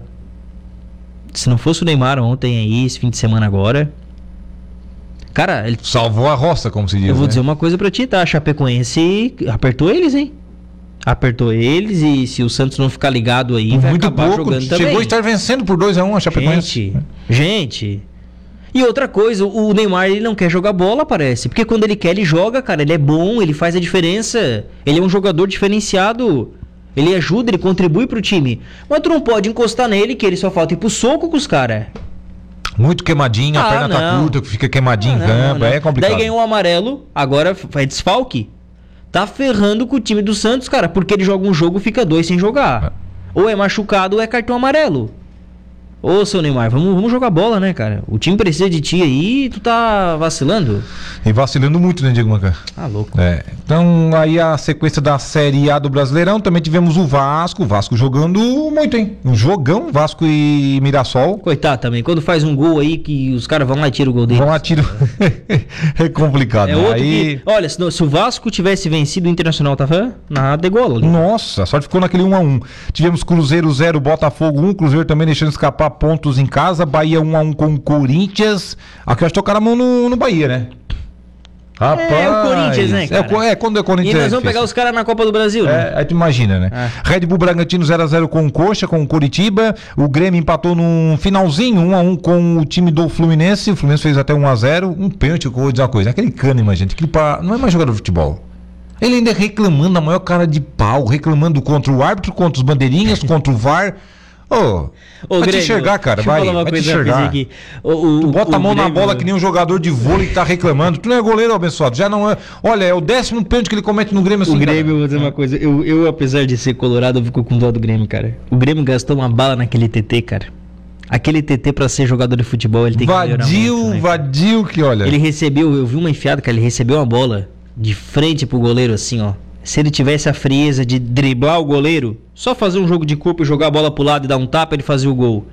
Speaker 21: Se não fosse o Neymar ontem aí, esse fim de semana agora. Cara, ele.
Speaker 10: Salvou a roça, como se diz.
Speaker 21: Eu vou
Speaker 10: né?
Speaker 21: dizer uma coisa pra ti, tá? A Chapecoense apertou eles, hein? Apertou eles e se o Santos não ficar ligado aí, vai
Speaker 10: Muito
Speaker 21: acabar
Speaker 10: pouco.
Speaker 21: jogando
Speaker 10: Chegou
Speaker 21: também.
Speaker 10: a estar vencendo por dois a um a Chapecoense.
Speaker 21: Gente, gente. E outra coisa, o Neymar ele não quer jogar bola, parece. Porque quando ele quer, ele joga, cara. Ele é bom, ele faz a diferença. Ele é um jogador diferenciado. Ele ajuda, ele contribui pro time. Mas tu não pode encostar nele, que ele só falta ir pro soco com os caras.
Speaker 10: Muito queimadinho, a
Speaker 21: Ah,
Speaker 10: perna tá
Speaker 21: não.
Speaker 10: curta, fica queimadinho em
Speaker 21: Não,
Speaker 10: campo,
Speaker 21: não.
Speaker 10: é complicado.
Speaker 21: Daí ganhou o amarelo, agora é desfalque. Tá ferrando com o time do Santos, cara, porque ele joga um jogo, fica dois sem jogar. Ou é machucado ou é cartão amarelo. Ô, seu Neymar, vamos, vamos jogar bola, né, cara? O time precisa de ti aí e tu tá vacilando.
Speaker 10: E vacilando muito, né, Diego Macan?
Speaker 21: Ah, louco.
Speaker 10: É. Então, aí a sequência da Série A do Brasileirão, também tivemos o Vasco, o Vasco jogando muito, hein? Um jogão, Vasco e Mirassol.
Speaker 21: Coitado também, quando faz um gol aí que os caras vão lá e tiram o gol dele.
Speaker 10: Vão lá, tiram. É complicado,
Speaker 21: É
Speaker 10: né?
Speaker 21: outro
Speaker 10: Aí...
Speaker 21: que, olha, se, se o Vasco tivesse vencido o Internacional, tava nada igual ali.
Speaker 10: Nossa, a sorte ficou naquele um a um. Tivemos Cruzeiro zero, Botafogo um, Cruzeiro também deixando escapar pontos em casa, Bahia um a um com o Corinthians. Aqui acho que tocaram a mão no, no Bahia, né? Rapaz,
Speaker 21: É o Corinthians, né, cara?
Speaker 10: É, o- é, quando é Corinthians.
Speaker 21: E nós
Speaker 10: é
Speaker 21: vamos
Speaker 10: difícil.
Speaker 21: pegar os caras na Copa do Brasil, né?
Speaker 10: É, aí tu imagina, né? Red Bull Bragantino zero a zero com o Coxa, com o Coritiba. O Grêmio empatou num finalzinho, um a um com o time do Fluminense. O Fluminense fez até um a zero. Um pênalti, eu vou dizer uma coisa. Aquele Kahneman, gente, aquele pa... não é mais jogador de futebol. Ele ainda reclamando, a maior cara de pau, reclamando contra o árbitro, contra os bandeirinhas, contra o V A R. Ô,
Speaker 21: Ô,
Speaker 10: vai
Speaker 21: Grêmio,
Speaker 10: te enxergar, cara,
Speaker 21: deixa eu
Speaker 10: vai,
Speaker 21: falar uma
Speaker 10: vai te
Speaker 21: coisa
Speaker 10: enxergar.
Speaker 21: rapidinho aqui. O, o,
Speaker 10: Tu bota
Speaker 21: o
Speaker 10: a mão na
Speaker 21: Grêmio-
Speaker 10: bola que nem um jogador de vôlei que tá reclamando. Tu não é goleiro, abençoado. Já não é. Olha, é o décimo pênalti que ele comete no Grêmio assim.
Speaker 21: O Grêmio,
Speaker 10: cara.
Speaker 21: eu vou dizer uma coisa, eu, eu apesar de ser colorado, eu fico com dó do Grêmio, cara. O Grêmio gastou uma bala naquele T T, cara. Aquele T T pra ser jogador de futebol, ele tem que melhorar
Speaker 10: Vadio,
Speaker 21: muito, né, cara?
Speaker 10: vadio que olha.
Speaker 21: Ele recebeu, eu vi uma enfiada, cara, ele recebeu uma bola de frente pro goleiro assim, ó. Se ele tivesse a frieza de driblar o goleiro, só fazer um jogo de corpo e jogar a bola pro lado e dar um tapa, ele fazia o gol.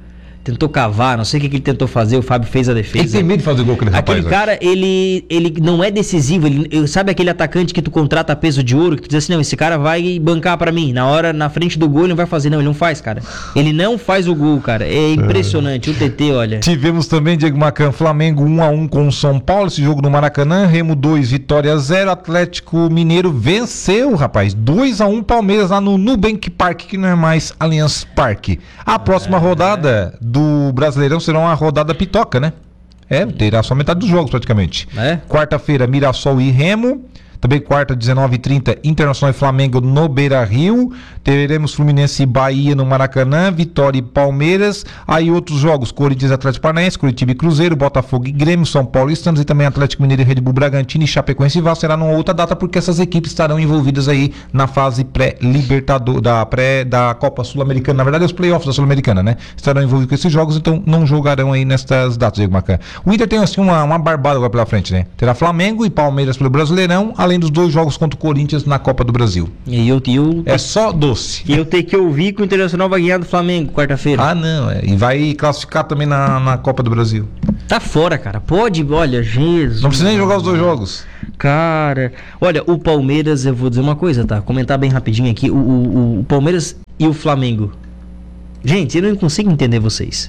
Speaker 21: tentou cavar, não sei o que, que ele tentou fazer, o Fábio fez a defesa.
Speaker 10: Ele tem medo de fazer gol, aquele rapaz.
Speaker 21: Aquele cara, ele, ele não é decisivo, ele, sabe aquele atacante que tu contrata a peso de ouro, que tu diz assim, não, esse cara vai bancar pra mim, na hora, na frente do gol ele não vai fazer, não, ele não faz, cara. Ele não faz o gol, cara, é impressionante, o T T, olha.
Speaker 10: Tivemos também, Diego Macan, Flamengo um a um com o São Paulo, esse jogo no Maracanã, Remo dois, Vitória zero, Atlético Mineiro venceu, rapaz, dois a um Palmeiras lá no Nubank Park, que não é mais Allianz Parque. A próxima é. rodada do Brasileirão será uma rodada pitoca, né? É, terá só metade dos jogos praticamente. É? Quarta-feira, Mirassol e Remo. Também quarta, dezenove e trinta, Internacional e Flamengo no Beira-Rio. Teremos Fluminense e Bahia no Maracanã, Vitória e Palmeiras. Aí outros jogos, Corinthians e Atlético Paranaense, Curitiba e Cruzeiro, Botafogo e Grêmio, São Paulo e Santos, e também Atlético Mineiro e Red Bull Bragantino e Chapecoense e Vasco. Será numa outra data, porque essas equipes estarão envolvidas aí na fase pré-libertador, da, pré, da Copa Sul-Americana. Na verdade, os playoffs da Sul-Americana, né? Estarão envolvidos com esses jogos, então não jogarão aí nestas datas, Diego Macan. O Inter tem assim uma, uma barbada agora pela frente, né? Terá Flamengo e Palmeiras pelo Brasileirão, além dos dois jogos contra o Corinthians na Copa do Brasil.
Speaker 21: E eu, eu
Speaker 10: é só doce.
Speaker 21: E eu tenho que ouvir que o Internacional vai ganhar do Flamengo quarta-feira.
Speaker 10: Ah, não. É. E vai classificar também na, na Copa do Brasil.
Speaker 21: Tá fora, cara. Pode, olha, Jesus.
Speaker 10: Não precisa nem jogar os dois jogos.
Speaker 21: Cara, olha, o Palmeiras, eu vou dizer uma coisa, tá? Comentar bem rapidinho aqui. O, o, o Palmeiras e o Flamengo. Gente, eu não consigo entender vocês.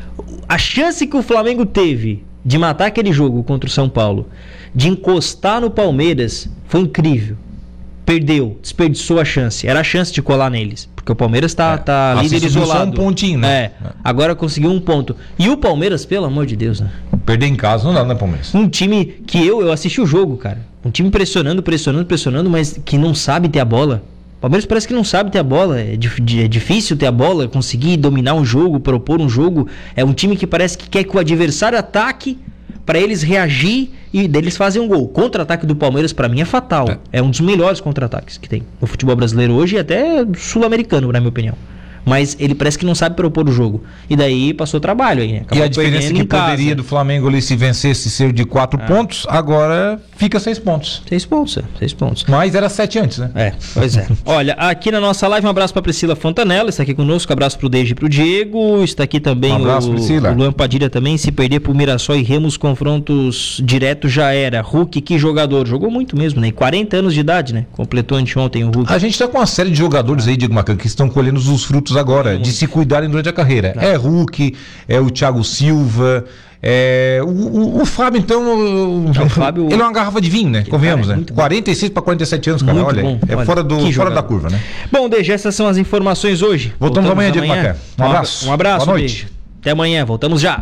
Speaker 21: A chance que o Flamengo teve de matar aquele jogo contra o São Paulo, de encostar no Palmeiras, foi incrível. Perdeu, desperdiçou a chance. Era a chance de colar neles, porque o Palmeiras tá, é, tá líder isolado. Só
Speaker 10: um pontinho, né?
Speaker 21: É, agora conseguiu um ponto. E o Palmeiras, pelo amor de Deus, né?
Speaker 10: Perder em casa não dá, né, Palmeiras?
Speaker 21: Um time que eu, eu assisti o jogo, cara. Um time pressionando, pressionando, pressionando, mas que não sabe ter a bola. O Palmeiras parece que não sabe ter a bola. É, di- é difícil ter a bola, conseguir dominar um jogo, propor um jogo. É um time que parece que quer que o adversário ataque para eles reagir e deles fazem um gol. O contra-ataque do Palmeiras, para mim, é fatal. É. é um dos melhores contra-ataques que tem no futebol brasileiro hoje e até sul-americano, na minha opinião. Mas ele parece que não sabe propor o jogo. E daí passou trabalho aí, né?
Speaker 10: Acabou, e a diferença que poderia do Flamengo ali, se vencesse, ser de quatro ah. pontos, agora fica seis pontos.
Speaker 21: Seis pontos, é. Seis pontos.
Speaker 10: Mas era sete antes, né?
Speaker 21: É, pois é. Olha, aqui na nossa live, um abraço pra Priscila Fontanella, está aqui conosco, um abraço pro Deide e pro Diego, está aqui também um abraço, o, Priscila. O Luan Padilha também, se perder pro Mirassol e Remo, os confrontos diretos já era. Hulk, que jogador, jogou muito mesmo, né? quarenta anos de idade, né? Completou anteontem o Hulk.
Speaker 10: A gente tá com uma série de jogadores ah. aí, Diego Macan, que estão colhendo os frutos agora, muito. De se cuidarem durante a carreira. Não. É Hulk, é o Thiago Silva, é o, o, o Fábio, então, o, o Fábio, ele é uma garrafa de vinho, né? Convenhamos, né? quarenta e seis para quarenta e sete anos, cara, muito olha, bom. É olha, fora, do, fora da curva, né?
Speaker 21: Bom, D G, essas são as informações hoje.
Speaker 10: Voltamos, voltamos amanhã, Diego Macan. Um abraço.
Speaker 21: Um abraço,
Speaker 10: boa noite.
Speaker 21: Beijo. Até amanhã, voltamos já.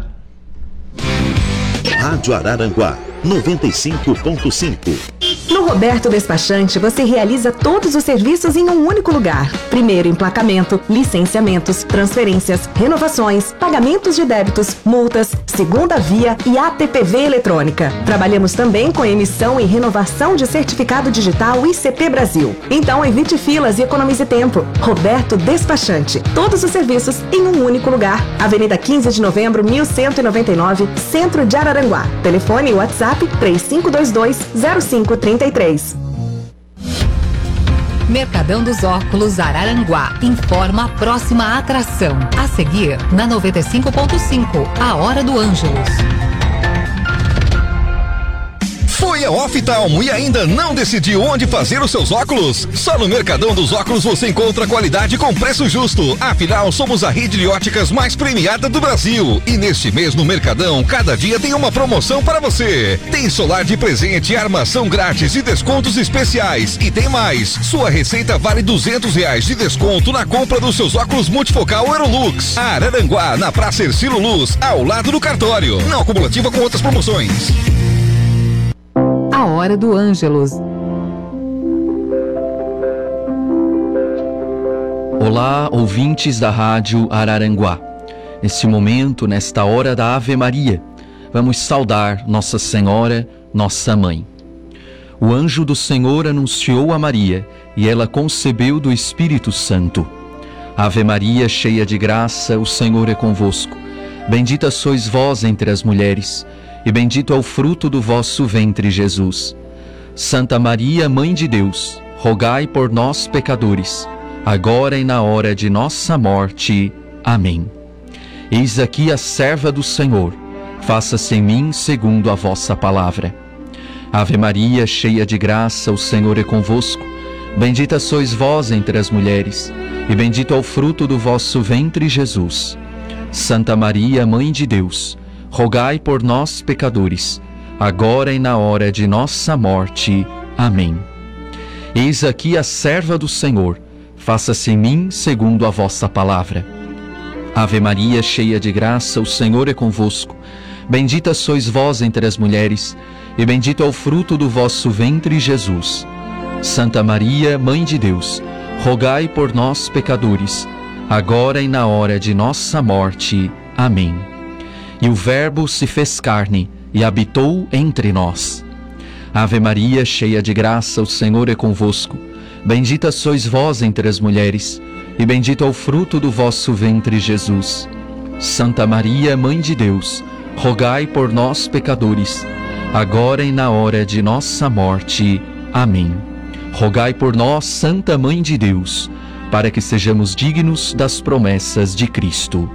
Speaker 2: Rádio Araranguá, noventa e cinco ponto cinco.
Speaker 5: No Roberto Despachante, você realiza todos os serviços em um único lugar. Primeiro, emplacamento, licenciamentos, transferências, renovações, pagamentos de débitos, multas, segunda via e A T P V eletrônica. Trabalhamos também com emissão e renovação de certificado digital I C P Brasil. Então, evite filas e economize tempo. Roberto Despachante. Todos os serviços em um único lugar. Avenida quinze de novembro, mil cento e noventa e nove, Centro de Araranguá. Telefone e WhatsApp três cinco dois dois, zero cinco três três.
Speaker 19: Mercadão dos Óculos Araranguá informa a próxima atração. A seguir, na noventa e cinco ponto cinco, a Hora do Ângelus.
Speaker 6: Foi a Oftalmo e ainda não decidiu onde fazer os seus óculos? Só no Mercadão dos Óculos você encontra qualidade com preço justo. Afinal, somos a rede de óticas mais premiada do Brasil. E neste mês no Mercadão, cada dia tem uma promoção para você. Tem solar de presente, armação grátis e descontos especiais. E tem mais, sua receita vale duzentos reais de desconto na compra dos seus óculos multifocal Aerolux. Araranguá, na Praça Ercílio Luz, ao lado do cartório. Não acumulativa com outras promoções.
Speaker 19: A Hora do Ângelus.
Speaker 4: Olá, ouvintes da Rádio Araranguá. Neste momento, nesta hora da Ave Maria, vamos saudar Nossa Senhora, nossa Mãe. O anjo do Senhor anunciou a Maria e ela concebeu do Espírito Santo. Ave Maria, cheia de graça, o Senhor é convosco. Bendita sois vós entre as mulheres, e bendito é o fruto do vosso ventre, Jesus. Santa Maria, Mãe de Deus, rogai por nós, pecadores, agora e na hora de nossa morte. Amém. Eis aqui a serva do Senhor, faça-se em mim segundo a vossa palavra. Ave Maria, cheia de graça, o Senhor é convosco. Bendita sois vós entre as mulheres, e bendito é o fruto do vosso ventre, Jesus. Santa Maria, Mãe de Deus, rogai por nós, pecadores, agora e na hora de nossa morte. Amém. Eis aqui a serva do Senhor, faça-se em mim segundo a vossa palavra. Ave Maria, cheia de graça, o Senhor é convosco. Bendita sois vós entre as mulheres, e bendito é o fruto do vosso ventre, Jesus. Santa Maria, Mãe de Deus, rogai por nós, pecadores, agora e na hora de nossa morte. Amém. E o Verbo se fez carne e habitou entre nós. Ave Maria, cheia de graça, o Senhor é convosco. Bendita sois vós entre as mulheres, e bendito é o fruto do vosso ventre, Jesus. Santa Maria, Mãe de Deus, rogai por nós, pecadores, agora e na hora de nossa morte. Amém. Rogai por nós, Santa Mãe de Deus, para que sejamos dignos das promessas de Cristo.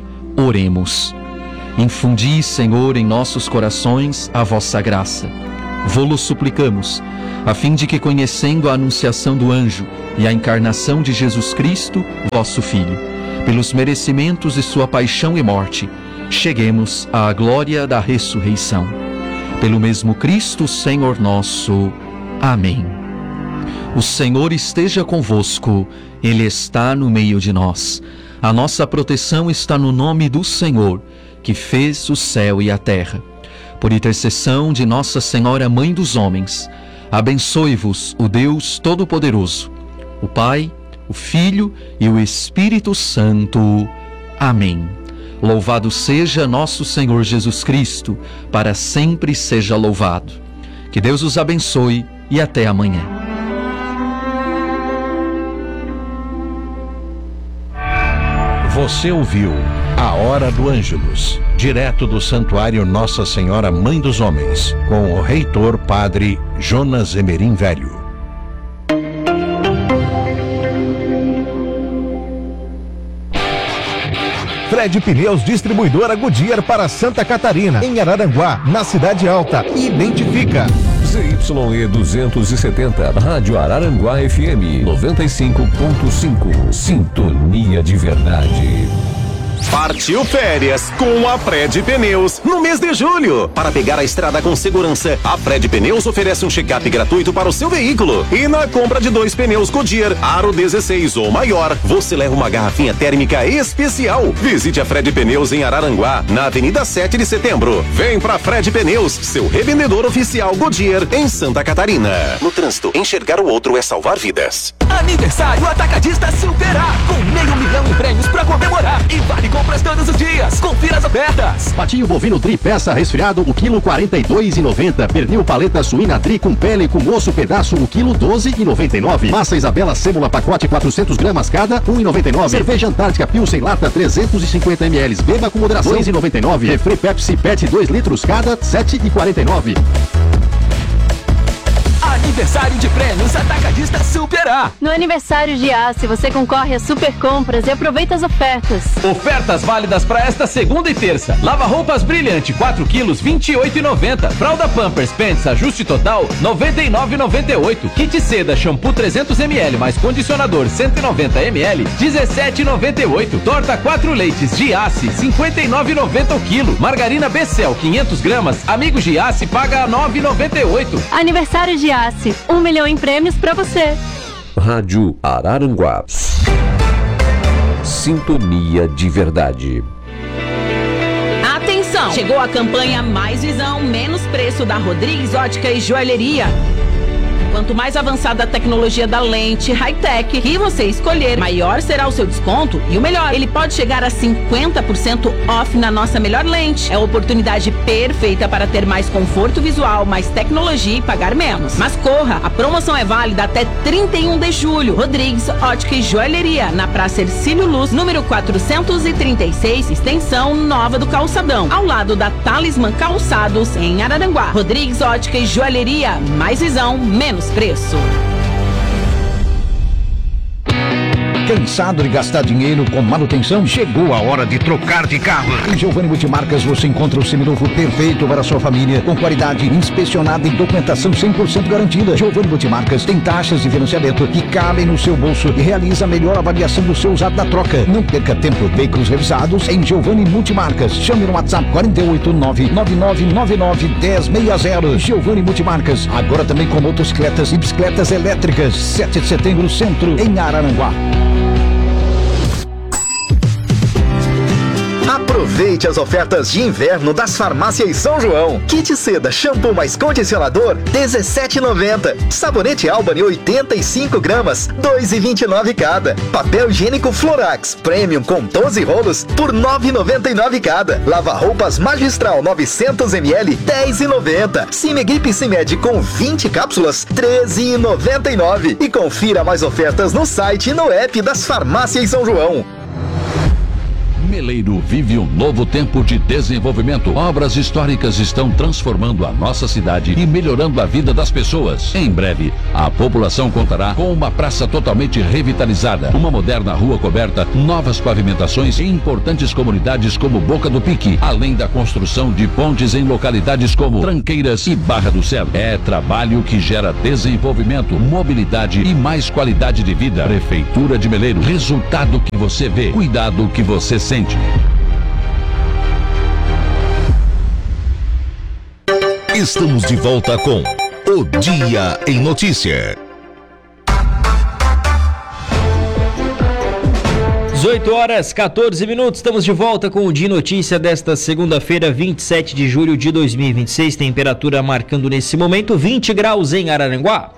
Speaker 4: Oremos. Infundi, Senhor, em nossos corações a vossa graça. Vô-lo suplicamos, a fim de que, conhecendo a anunciação do anjo e a encarnação de Jesus Cristo, vosso Filho, pelos merecimentos de sua paixão e morte, cheguemos à glória da ressurreição. Pelo mesmo Cristo, Senhor nosso. Amém. O Senhor esteja convosco, Ele está no meio de nós. A nossa proteção está no nome do Senhor, que fez o céu e a terra. Por intercessão de Nossa Senhora, Mãe dos Homens, abençoe-vos o Deus Todo-Poderoso, o Pai, o Filho e o Espírito Santo. Amém. Louvado seja nosso Senhor Jesus Cristo, para sempre seja louvado. Que Deus os abençoe e até amanhã.
Speaker 3: Você ouviu A Hora do Ângelus, direto do Santuário Nossa Senhora Mãe dos Homens, com o reitor Padre Jonas Emerim Velho.
Speaker 7: Fred Pneus, distribuidora Goodyear para Santa Catarina, em Araranguá, na Cidade Alta. Identifica.
Speaker 17: Z Y E duzentos e setenta, Rádio Araranguá F M noventa e cinco ponto cinco. Sintonia de verdade.
Speaker 22: Partiu férias com a Fred Pneus no mês de julho. Para pegar a estrada com segurança, a Fred Pneus oferece um check-up gratuito para o seu veículo. E na compra de dois pneus Goodyear Aro dezesseis ou maior, você leva uma garrafinha térmica especial. Visite a Fred Pneus em Araranguá, na Avenida sete de Setembro. Vem pra Fred Pneus, seu revendedor oficial Goodyear em Santa Catarina. No trânsito, enxergar o outro é salvar vidas.
Speaker 23: Aniversário Atacadista Superar, com meio milhão em prêmios pra comemorar. E vale compras todos os dias. Confira as ofertas.
Speaker 13: Patinho bovino tri peça resfriado, o quilo quarenta e dois e noventa. Pernil paleta suína tri com pele com osso pedaço, o quilo doze e noventa e nove. Massa Isabela sêmola pacote quatrocentos gramas cada, um e noventa e nove. Cerveja Antártica Pilsen lata trezentos e cinquenta mililitros. Beba com moderação, dois e noventa e nove. Refri Pepsi Pet dois litros cada, sete e quarenta e nove.
Speaker 23: Aniversário de prêmios Atacadista Superar.
Speaker 24: No aniversário de Ace, você concorre a super compras e aproveita as ofertas.
Speaker 14: Ofertas válidas para esta segunda e terça. Lava roupas Brilhante, quatro quilos, vinte e oito e noventa. Fralda Pampers Pants ajuste total, noventa e nove e noventa e oito. Kit Seda shampoo trezentos mililitros mais condicionador cento e noventa mililitros, dezessete e noventa e oito. Torta quatro leites de Ace, cinquenta e nove e noventa o quilo. Margarina Becel, quinhentos gramas. Amigos de Ace paga nove e noventa e oito.
Speaker 24: Aniversário de Ace, um milhão em prêmios pra você.
Speaker 17: Rádio Araranguá. Sintonia de verdade.
Speaker 1: Atenção! Chegou a campanha Mais Visão, Menos Preço da Rodrigues Ótica e Joalheria. Quanto mais avançada a tecnologia da lente high-tech que você escolher, maior será o seu desconto. E o melhor, ele pode chegar a cinquenta por cento off na nossa melhor lente. É a oportunidade perfeita para ter mais conforto visual, mais tecnologia e pagar menos. Mas corra, a promoção é válida até trinta e um de julho. Rodrigues Ótica e Joalheria, na Praça Ercílio Luz, número quatrocentos e trinta e seis, extensão Nova do Calçadão, ao lado da Talismã Calçados, em Araranguá. Rodrigues Ótica e Joalheria, mais visão, menos preço.
Speaker 16: Cansado de gastar dinheiro com manutenção? Chegou a hora de trocar de carro. Em Giovanni Multimarcas você encontra o seminovo perfeito para a sua família, com qualidade inspecionada e documentação cem por cento garantida. Giovanni Multimarcas tem taxas de financiamento que cabem no seu bolso e realiza a melhor avaliação do seu usado da troca. Não perca tempo. Veículos revisados em Giovanni Multimarcas. Chame no WhatsApp quatro oito nove nove nove nove nove um zero seis zero. Giovanni Multimarcas. Agora também com motocicletas e bicicletas elétricas. sete de setembro, Centro, em Araranguá.
Speaker 8: Aproveite as ofertas de inverno das Farmácias São João. Kit seda, shampoo mais condicionador, dezessete reais e noventa centavos. Sabonete Albany, oitenta e cinco gramas, dois reais e vinte e nove centavos cada. Papel higiênico Florax Premium com doze rolos, por nove reais e noventa e nove centavos cada. Lava-roupas Magistral novecentos mililitros, dez reais e noventa centavos. Cimegrip Cimed com vinte cápsulas, treze reais e noventa e nove centavos. E confira mais ofertas no site e no app das Farmácias São João.
Speaker 3: Meleiro vive um novo tempo de desenvolvimento. Obras históricas estão transformando a nossa cidade e melhorando a vida das pessoas. Em breve, a população contará com uma praça totalmente revitalizada, uma moderna rua coberta, novas pavimentações e importantes comunidades como Boca do Pique, além da construção de pontes em localidades como Tranqueiras e Barra do Céu. É trabalho que gera desenvolvimento, mobilidade e mais qualidade de vida. Prefeitura de Meleiro. Resultado que você vê, cuidado que você sente.
Speaker 6: Estamos de volta com O Dia em Notícia.
Speaker 21: dezoito horas, quatorze minutos, estamos de volta com o Dia em Notícia desta segunda-feira, vinte e sete de julho de dois mil e vinte e seis. Temperatura marcando nesse momento vinte graus em Araranguá.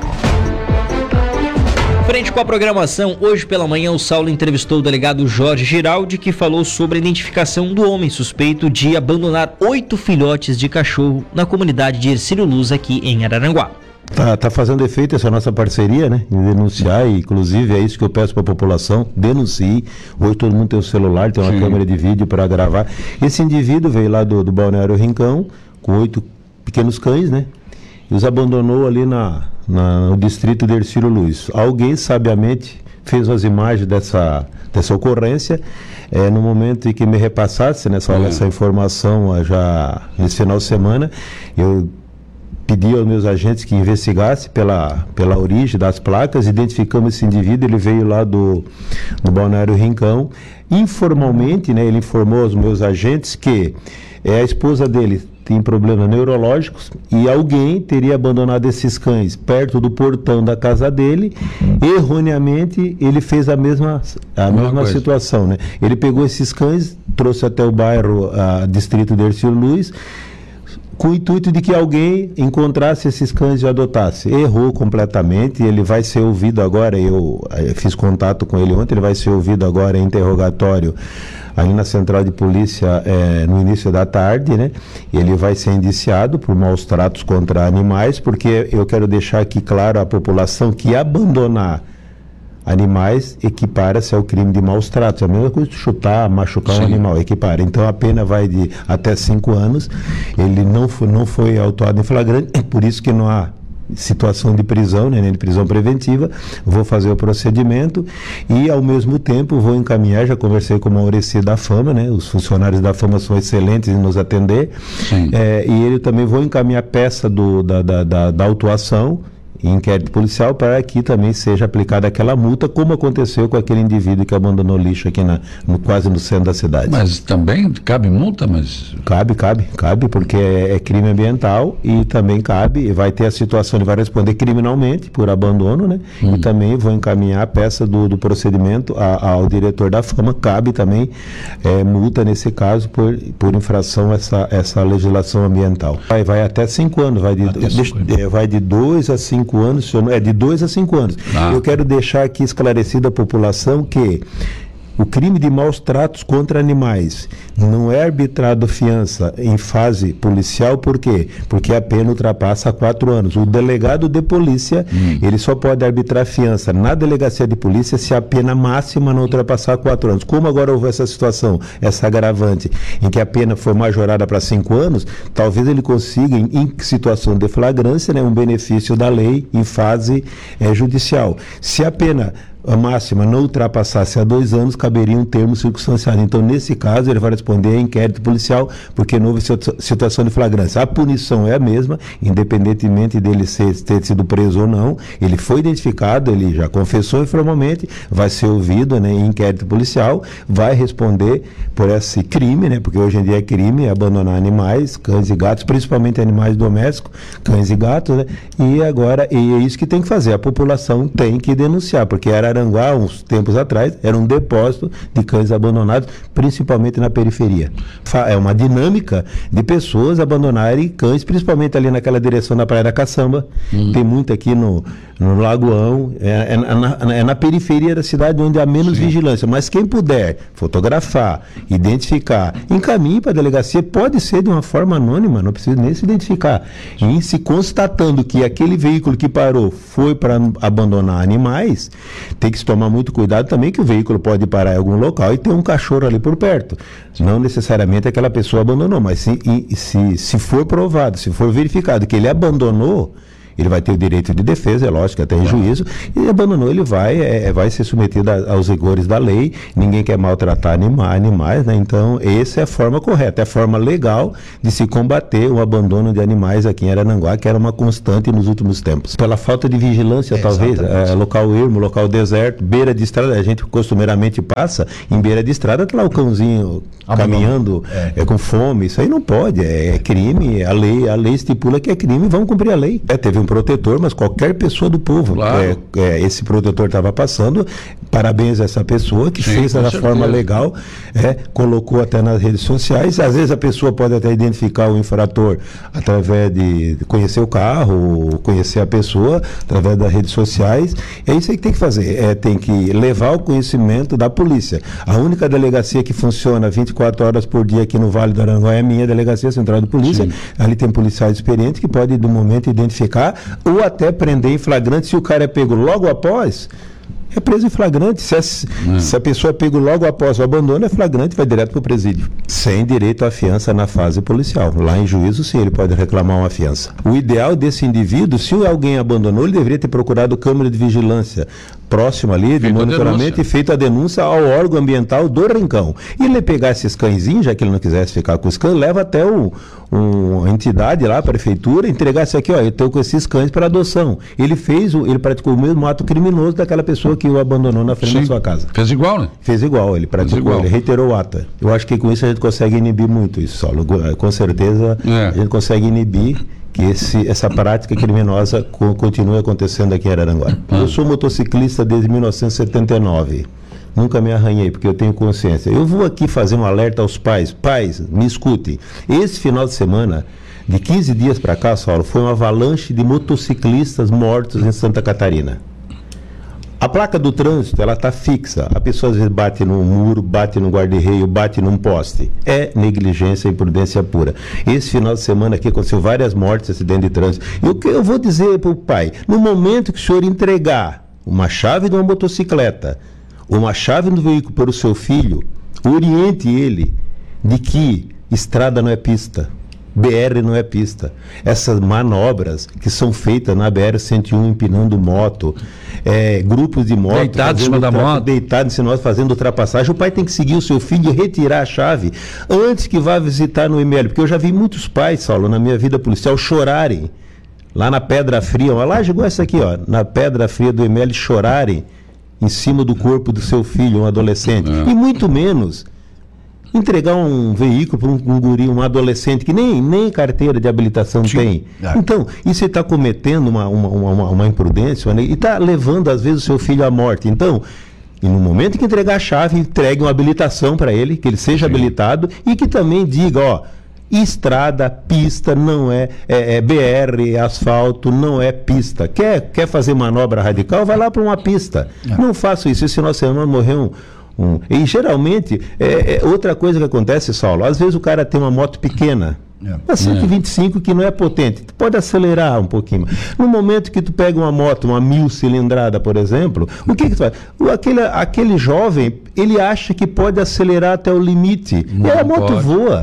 Speaker 21: Frente com a programação, hoje pela manhã o Saulo entrevistou o delegado Jorge Giraldi, que falou sobre a identificação do homem suspeito de abandonar oito filhotes de cachorro na comunidade de Hercílio Luz, aqui em Araranguá.
Speaker 9: Tá, tá fazendo efeito essa nossa parceria, né? Em denunciar, e inclusive é isso que eu peço para a população, denuncie. Hoje todo mundo tem o celular, tem uma Sim. câmera de vídeo para gravar. Esse indivíduo veio lá do, do Balneário Rincão, com oito pequenos cães, né? E os abandonou ali na, na, no distrito de Hercílio Luz. Alguém, sabiamente, fez as imagens dessa, dessa ocorrência. É, no momento em que me repassasse nessa, é. essa informação, já nesse final de semana, eu pedi aos meus agentes que investigassem pela, pela origem das placas. Identificamos esse indivíduo, ele veio lá do, do Balneário Rincão. Informalmente, né, ele informou aos meus agentes que é, a esposa dele tem problemas neurológicos e alguém teria abandonado esses cães perto do portão da casa dele. Erroneamente, ele fez a mesma, a mesma situação, né? Ele pegou esses cães, trouxe até o bairro, a, distrito de Hercílio Luz, com o intuito de que alguém encontrasse esses cães e adotasse. Errou completamente. Ele vai ser ouvido agora, eu, eu fiz contato com ele ontem, ele vai ser ouvido agora em interrogatório ali na central de polícia é, no início da tarde, né? Ele vai ser indiciado por maus tratos contra animais, porque eu quero deixar aqui claro à população que abandonar animais equipara-se ao crime de maus tratos. É a mesma coisa de chutar, machucar Sim. um animal, equipara. Então a pena vai de até cinco anos. Ele não foi, não foi autuado em flagrante, é por isso que não há situação de prisão, né, de prisão preventiva. Vou fazer o procedimento e ao mesmo tempo vou encaminhar, já conversei com o Maurício da Fama, né, os funcionários da Fama são excelentes em nos atender, é, e ele também vou encaminhar peça do, da, da, da, da autuação inquérito policial para que também seja aplicada aquela multa, como aconteceu com aquele indivíduo que abandonou lixo aqui na, no, quase no centro da cidade.
Speaker 11: Mas também cabe multa, mas...
Speaker 9: Cabe, cabe, cabe, porque é, é crime ambiental e também cabe, e vai ter a situação, ele vai responder criminalmente por abandono, né? Hum. E também vou encaminhar a peça do, do procedimento a, ao diretor da Fama, cabe também é, multa nesse caso por, por infração a essa, essa legislação ambiental. Vai, vai até cinco anos, vai de, de, é, vai de dois a cinco anos, é de dois a cinco anos. Ah. Eu quero deixar aqui esclarecido à população que o crime de maus tratos contra animais não é arbitrado fiança em fase policial, por quê? Porque a pena ultrapassa quatro anos. O delegado de polícia, hum. ele só pode arbitrar fiança na delegacia de polícia se a pena máxima não ultrapassar quatro anos. Como agora houve essa situação, essa agravante, em que a pena foi majorada para cinco anos, talvez ele consiga, em, em situação de flagrância, né, um benefício da lei em fase é, judicial. Se a pena a máxima não ultrapassasse a dois anos, caberia um termo circunstanciado. Então, nesse caso, ele vai responder a inquérito policial, porque não houve situação de flagrância. A punição é a mesma, independentemente dele ser, ter sido preso ou não. Ele foi identificado, ele já confessou informalmente, vai ser ouvido, né, em inquérito policial, vai responder por esse crime, né, porque hoje em dia é crime abandonar animais, cães e gatos, principalmente animais domésticos, cães e gatos, né, e agora, e é isso que tem que fazer, a população tem que denunciar, porque era Araranguá, uns tempos atrás, era um depósito de cães abandonados, principalmente na periferia. É uma dinâmica de pessoas abandonarem cães, principalmente ali naquela direção da Praia da Caçamba. Uhum. Tem muito aqui no, no Lagoão, é, é, na, é na periferia da cidade onde há menos Sim. vigilância. Mas quem puder fotografar, identificar, encaminhe para a delegacia, pode ser de uma forma anônima, não precisa nem se identificar. E se constatando que aquele veículo que parou foi para abandonar animais, tem que se tomar muito cuidado também, que o veículo pode parar em algum local e ter um cachorro ali por perto. Não necessariamente aquela pessoa abandonou, mas se, se, se for provado, se for verificado que ele abandonou, ele vai ter o direito de defesa, é lógico, até em juízo, e abandonou, ele vai, é, vai ser submetido a, aos rigores da lei. Ninguém quer maltratar anima, animais, né? Então, essa é a forma correta, é a forma legal de se combater o abandono de animais aqui em Araranguá, que era uma constante nos últimos tempos. Pela falta de vigilância, é, talvez, é, local ermo, local deserto, beira de estrada, a gente costumeiramente passa em beira de estrada, tá lá o cãozinho caminhando é. É, com fome, isso aí não pode, é, é crime, a lei, a lei estipula que é crime, vamos cumprir a lei. É, teve um protetor, mas qualquer pessoa do povo, claro. é, é, esse protetor estava passando, parabéns a essa pessoa que Sim, fez da forma legal, é, colocou até nas redes sociais. Às vezes a pessoa pode até identificar o infrator através de conhecer o carro, conhecer a pessoa através das redes sociais. É isso aí que tem que fazer, é, tem que levar o conhecimento da polícia. A única delegacia que funciona vinte e quatro horas por dia aqui no Vale do Araranguá é a minha delegacia central de polícia. Sim. Ali tem policiais experientes que podem, do momento, identificar ou até prender em flagrante. Se o cara é pego logo após, é preso em flagrante. Se a, hum. se a pessoa é pego logo após o abandono, é flagrante, vai direto para o presídio, sem direito à fiança na fase policial. Lá em juízo, sim, ele pode reclamar uma fiança. O ideal desse indivíduo, se alguém abandonou, ele deveria ter procurado câmera de vigilância próximo ali, de feito monitoramento, e feito a denúncia ao órgão ambiental do Rincão. E ele pegar esses cãezinhos, já que ele não quisesse ficar com os cães, leva até o, um, a entidade lá, a prefeitura, entregar isso aqui, ó, eu estou com esses cães para adoção. Ele fez, o, ele praticou o mesmo ato criminoso daquela pessoa que o abandonou na frente Sim. da sua casa.
Speaker 11: Fez igual, né?
Speaker 9: Fez igual, ele praticou, igual. Ele reiterou o ato. Eu acho que com isso a gente consegue inibir muito isso, Saulo. Com certeza é. a gente consegue inibir que esse, essa prática criminosa co- continue acontecendo aqui em Araranguá. Ah. Eu sou motociclista desde mil novecentos e setenta e nove. Nunca me arranhei, porque eu tenho consciência. Eu vou aqui fazer um alerta aos pais. Pais, me escutem. Esse final de semana, de quinze dias para cá, Saulo, foi uma avalanche de motociclistas mortos em Santa Catarina. A placa do trânsito, ela está fixa. A pessoa às vezes bate num muro, bate no guarda-reio, bate num poste. É negligência e imprudência pura. Esse final de semana aqui aconteceu várias mortes, acidente de trânsito. E o que eu vou dizer para o pai? No momento que o senhor entregar uma chave de uma motocicleta, uma chave do veículo para o seu filho, oriente ele de que estrada não é pista. B R não é pista. Essas manobras que são feitas na B R cento e um, empinando moto, é, grupos de moto
Speaker 11: deitados em cima da moto,
Speaker 9: deitados em cima da moto, fazendo ultrapassagem, o pai tem que seguir o seu filho e retirar a chave antes que vá visitar no E M L, porque eu já vi muitos pais, Saulo, na minha vida policial, chorarem lá na Pedra Fria, uma laje igual essa aqui, ó, na Pedra Fria do E M L, chorarem em cima do corpo do seu filho, um adolescente, é. e muito menos entregar um veículo para um, um guri, um adolescente que nem, nem carteira de habilitação Sim. tem. É. Então, isso ele está cometendo uma, uma, uma, uma imprudência, né? E está levando, às vezes, o seu filho à morte. Então, e no momento que entregar a chave, entregue uma habilitação para ele, que ele seja Sim. habilitado e que também diga, ó, estrada, pista, não é, é, é B R, asfalto, não é pista. Quer, quer fazer manobra radical? Vai lá para uma pista. É. Não faça isso. Esse final de semana morreu um Um. E geralmente, é, é outra coisa que acontece, Saulo, às vezes o cara tem uma moto pequena, é. uma cento e vinte e cinco que não é potente, tu pode acelerar um pouquinho. No momento que tu pega uma moto, uma mil cilindrada, por exemplo, o que que tu faz? O, aquele, aquele jovem, ele acha que pode acelerar até o limite, não, e a moto pode. voa.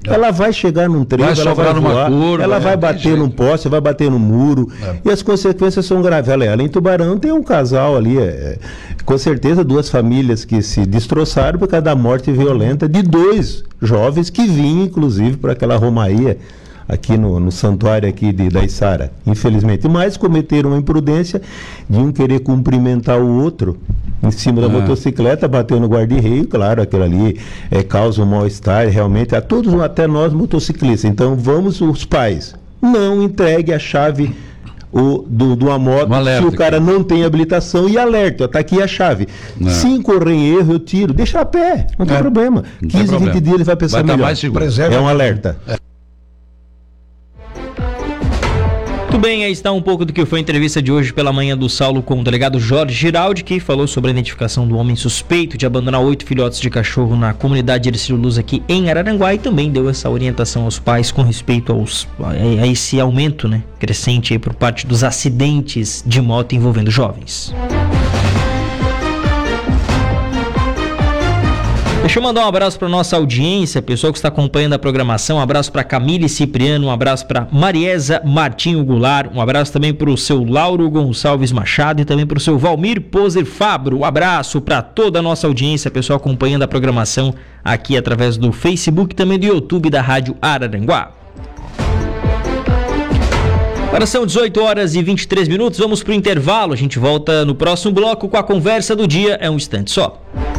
Speaker 9: Ela vai chegar num trevo,
Speaker 11: Vai
Speaker 9: ela vai
Speaker 11: sobrar numa
Speaker 9: voar,
Speaker 11: curva,
Speaker 9: ela
Speaker 11: é,
Speaker 9: vai
Speaker 11: tem
Speaker 9: bater
Speaker 11: jeito.
Speaker 9: num poste, vai bater no muro, e as consequências são graves. Olha, além em Tubarão tem um casal ali, é, com certeza duas famílias que se destroçaram por causa da morte violenta de dois jovens que vinham, inclusive, para aquela romaria aqui no, no santuário aqui de, da Içara, infelizmente. Mas cometeram uma imprudência de um querer cumprimentar o outro em cima da
Speaker 11: Ah.
Speaker 9: motocicleta, bateu no guarda-reio, claro, aquilo ali é, causa um mal-estar, realmente, a todos, até nós motociclistas. Então, vamos, os pais, não entregue a chave o, do, de uma moto se o cara não tem habilitação e alerta, está aqui a chave.
Speaker 11: Não.
Speaker 9: Se incorrer em erro, eu tiro, deixa a pé, não tem
Speaker 11: É.
Speaker 9: problema.
Speaker 11: Não tem
Speaker 9: quinze,
Speaker 11: problema.
Speaker 9: vinte dias ele vai pensar
Speaker 11: Vai tá
Speaker 9: melhor.
Speaker 11: mais seguro.
Speaker 9: É um alerta.
Speaker 21: Muito bem, aí está um pouco do que foi a entrevista de hoje pela manhã do Saulo com o delegado Jorge Giraldi, que falou sobre a identificação do homem suspeito de abandonar oito filhotes de cachorro na comunidade Ercílio Luz aqui em Araranguá, e também deu essa orientação aos pais com respeito aos, a, a esse aumento, né, crescente aí por parte dos acidentes de moto envolvendo jovens. Deixa eu mandar um abraço para nossa audiência, pessoal que está acompanhando a programação. Um abraço para Camille Cipriano, um abraço para Mariesa Martinho Goulart, um abraço também para o seu Lauro Gonçalves Machado e também para o seu Valmir Poser Fabro. Um abraço para toda a nossa audiência, pessoal acompanhando a programação aqui através do Facebook e também do YouTube da Rádio Araranguá. Agora são dezoito horas e vinte e três minutos, vamos para o intervalo. A gente volta no próximo bloco com a conversa do dia. É um instante só.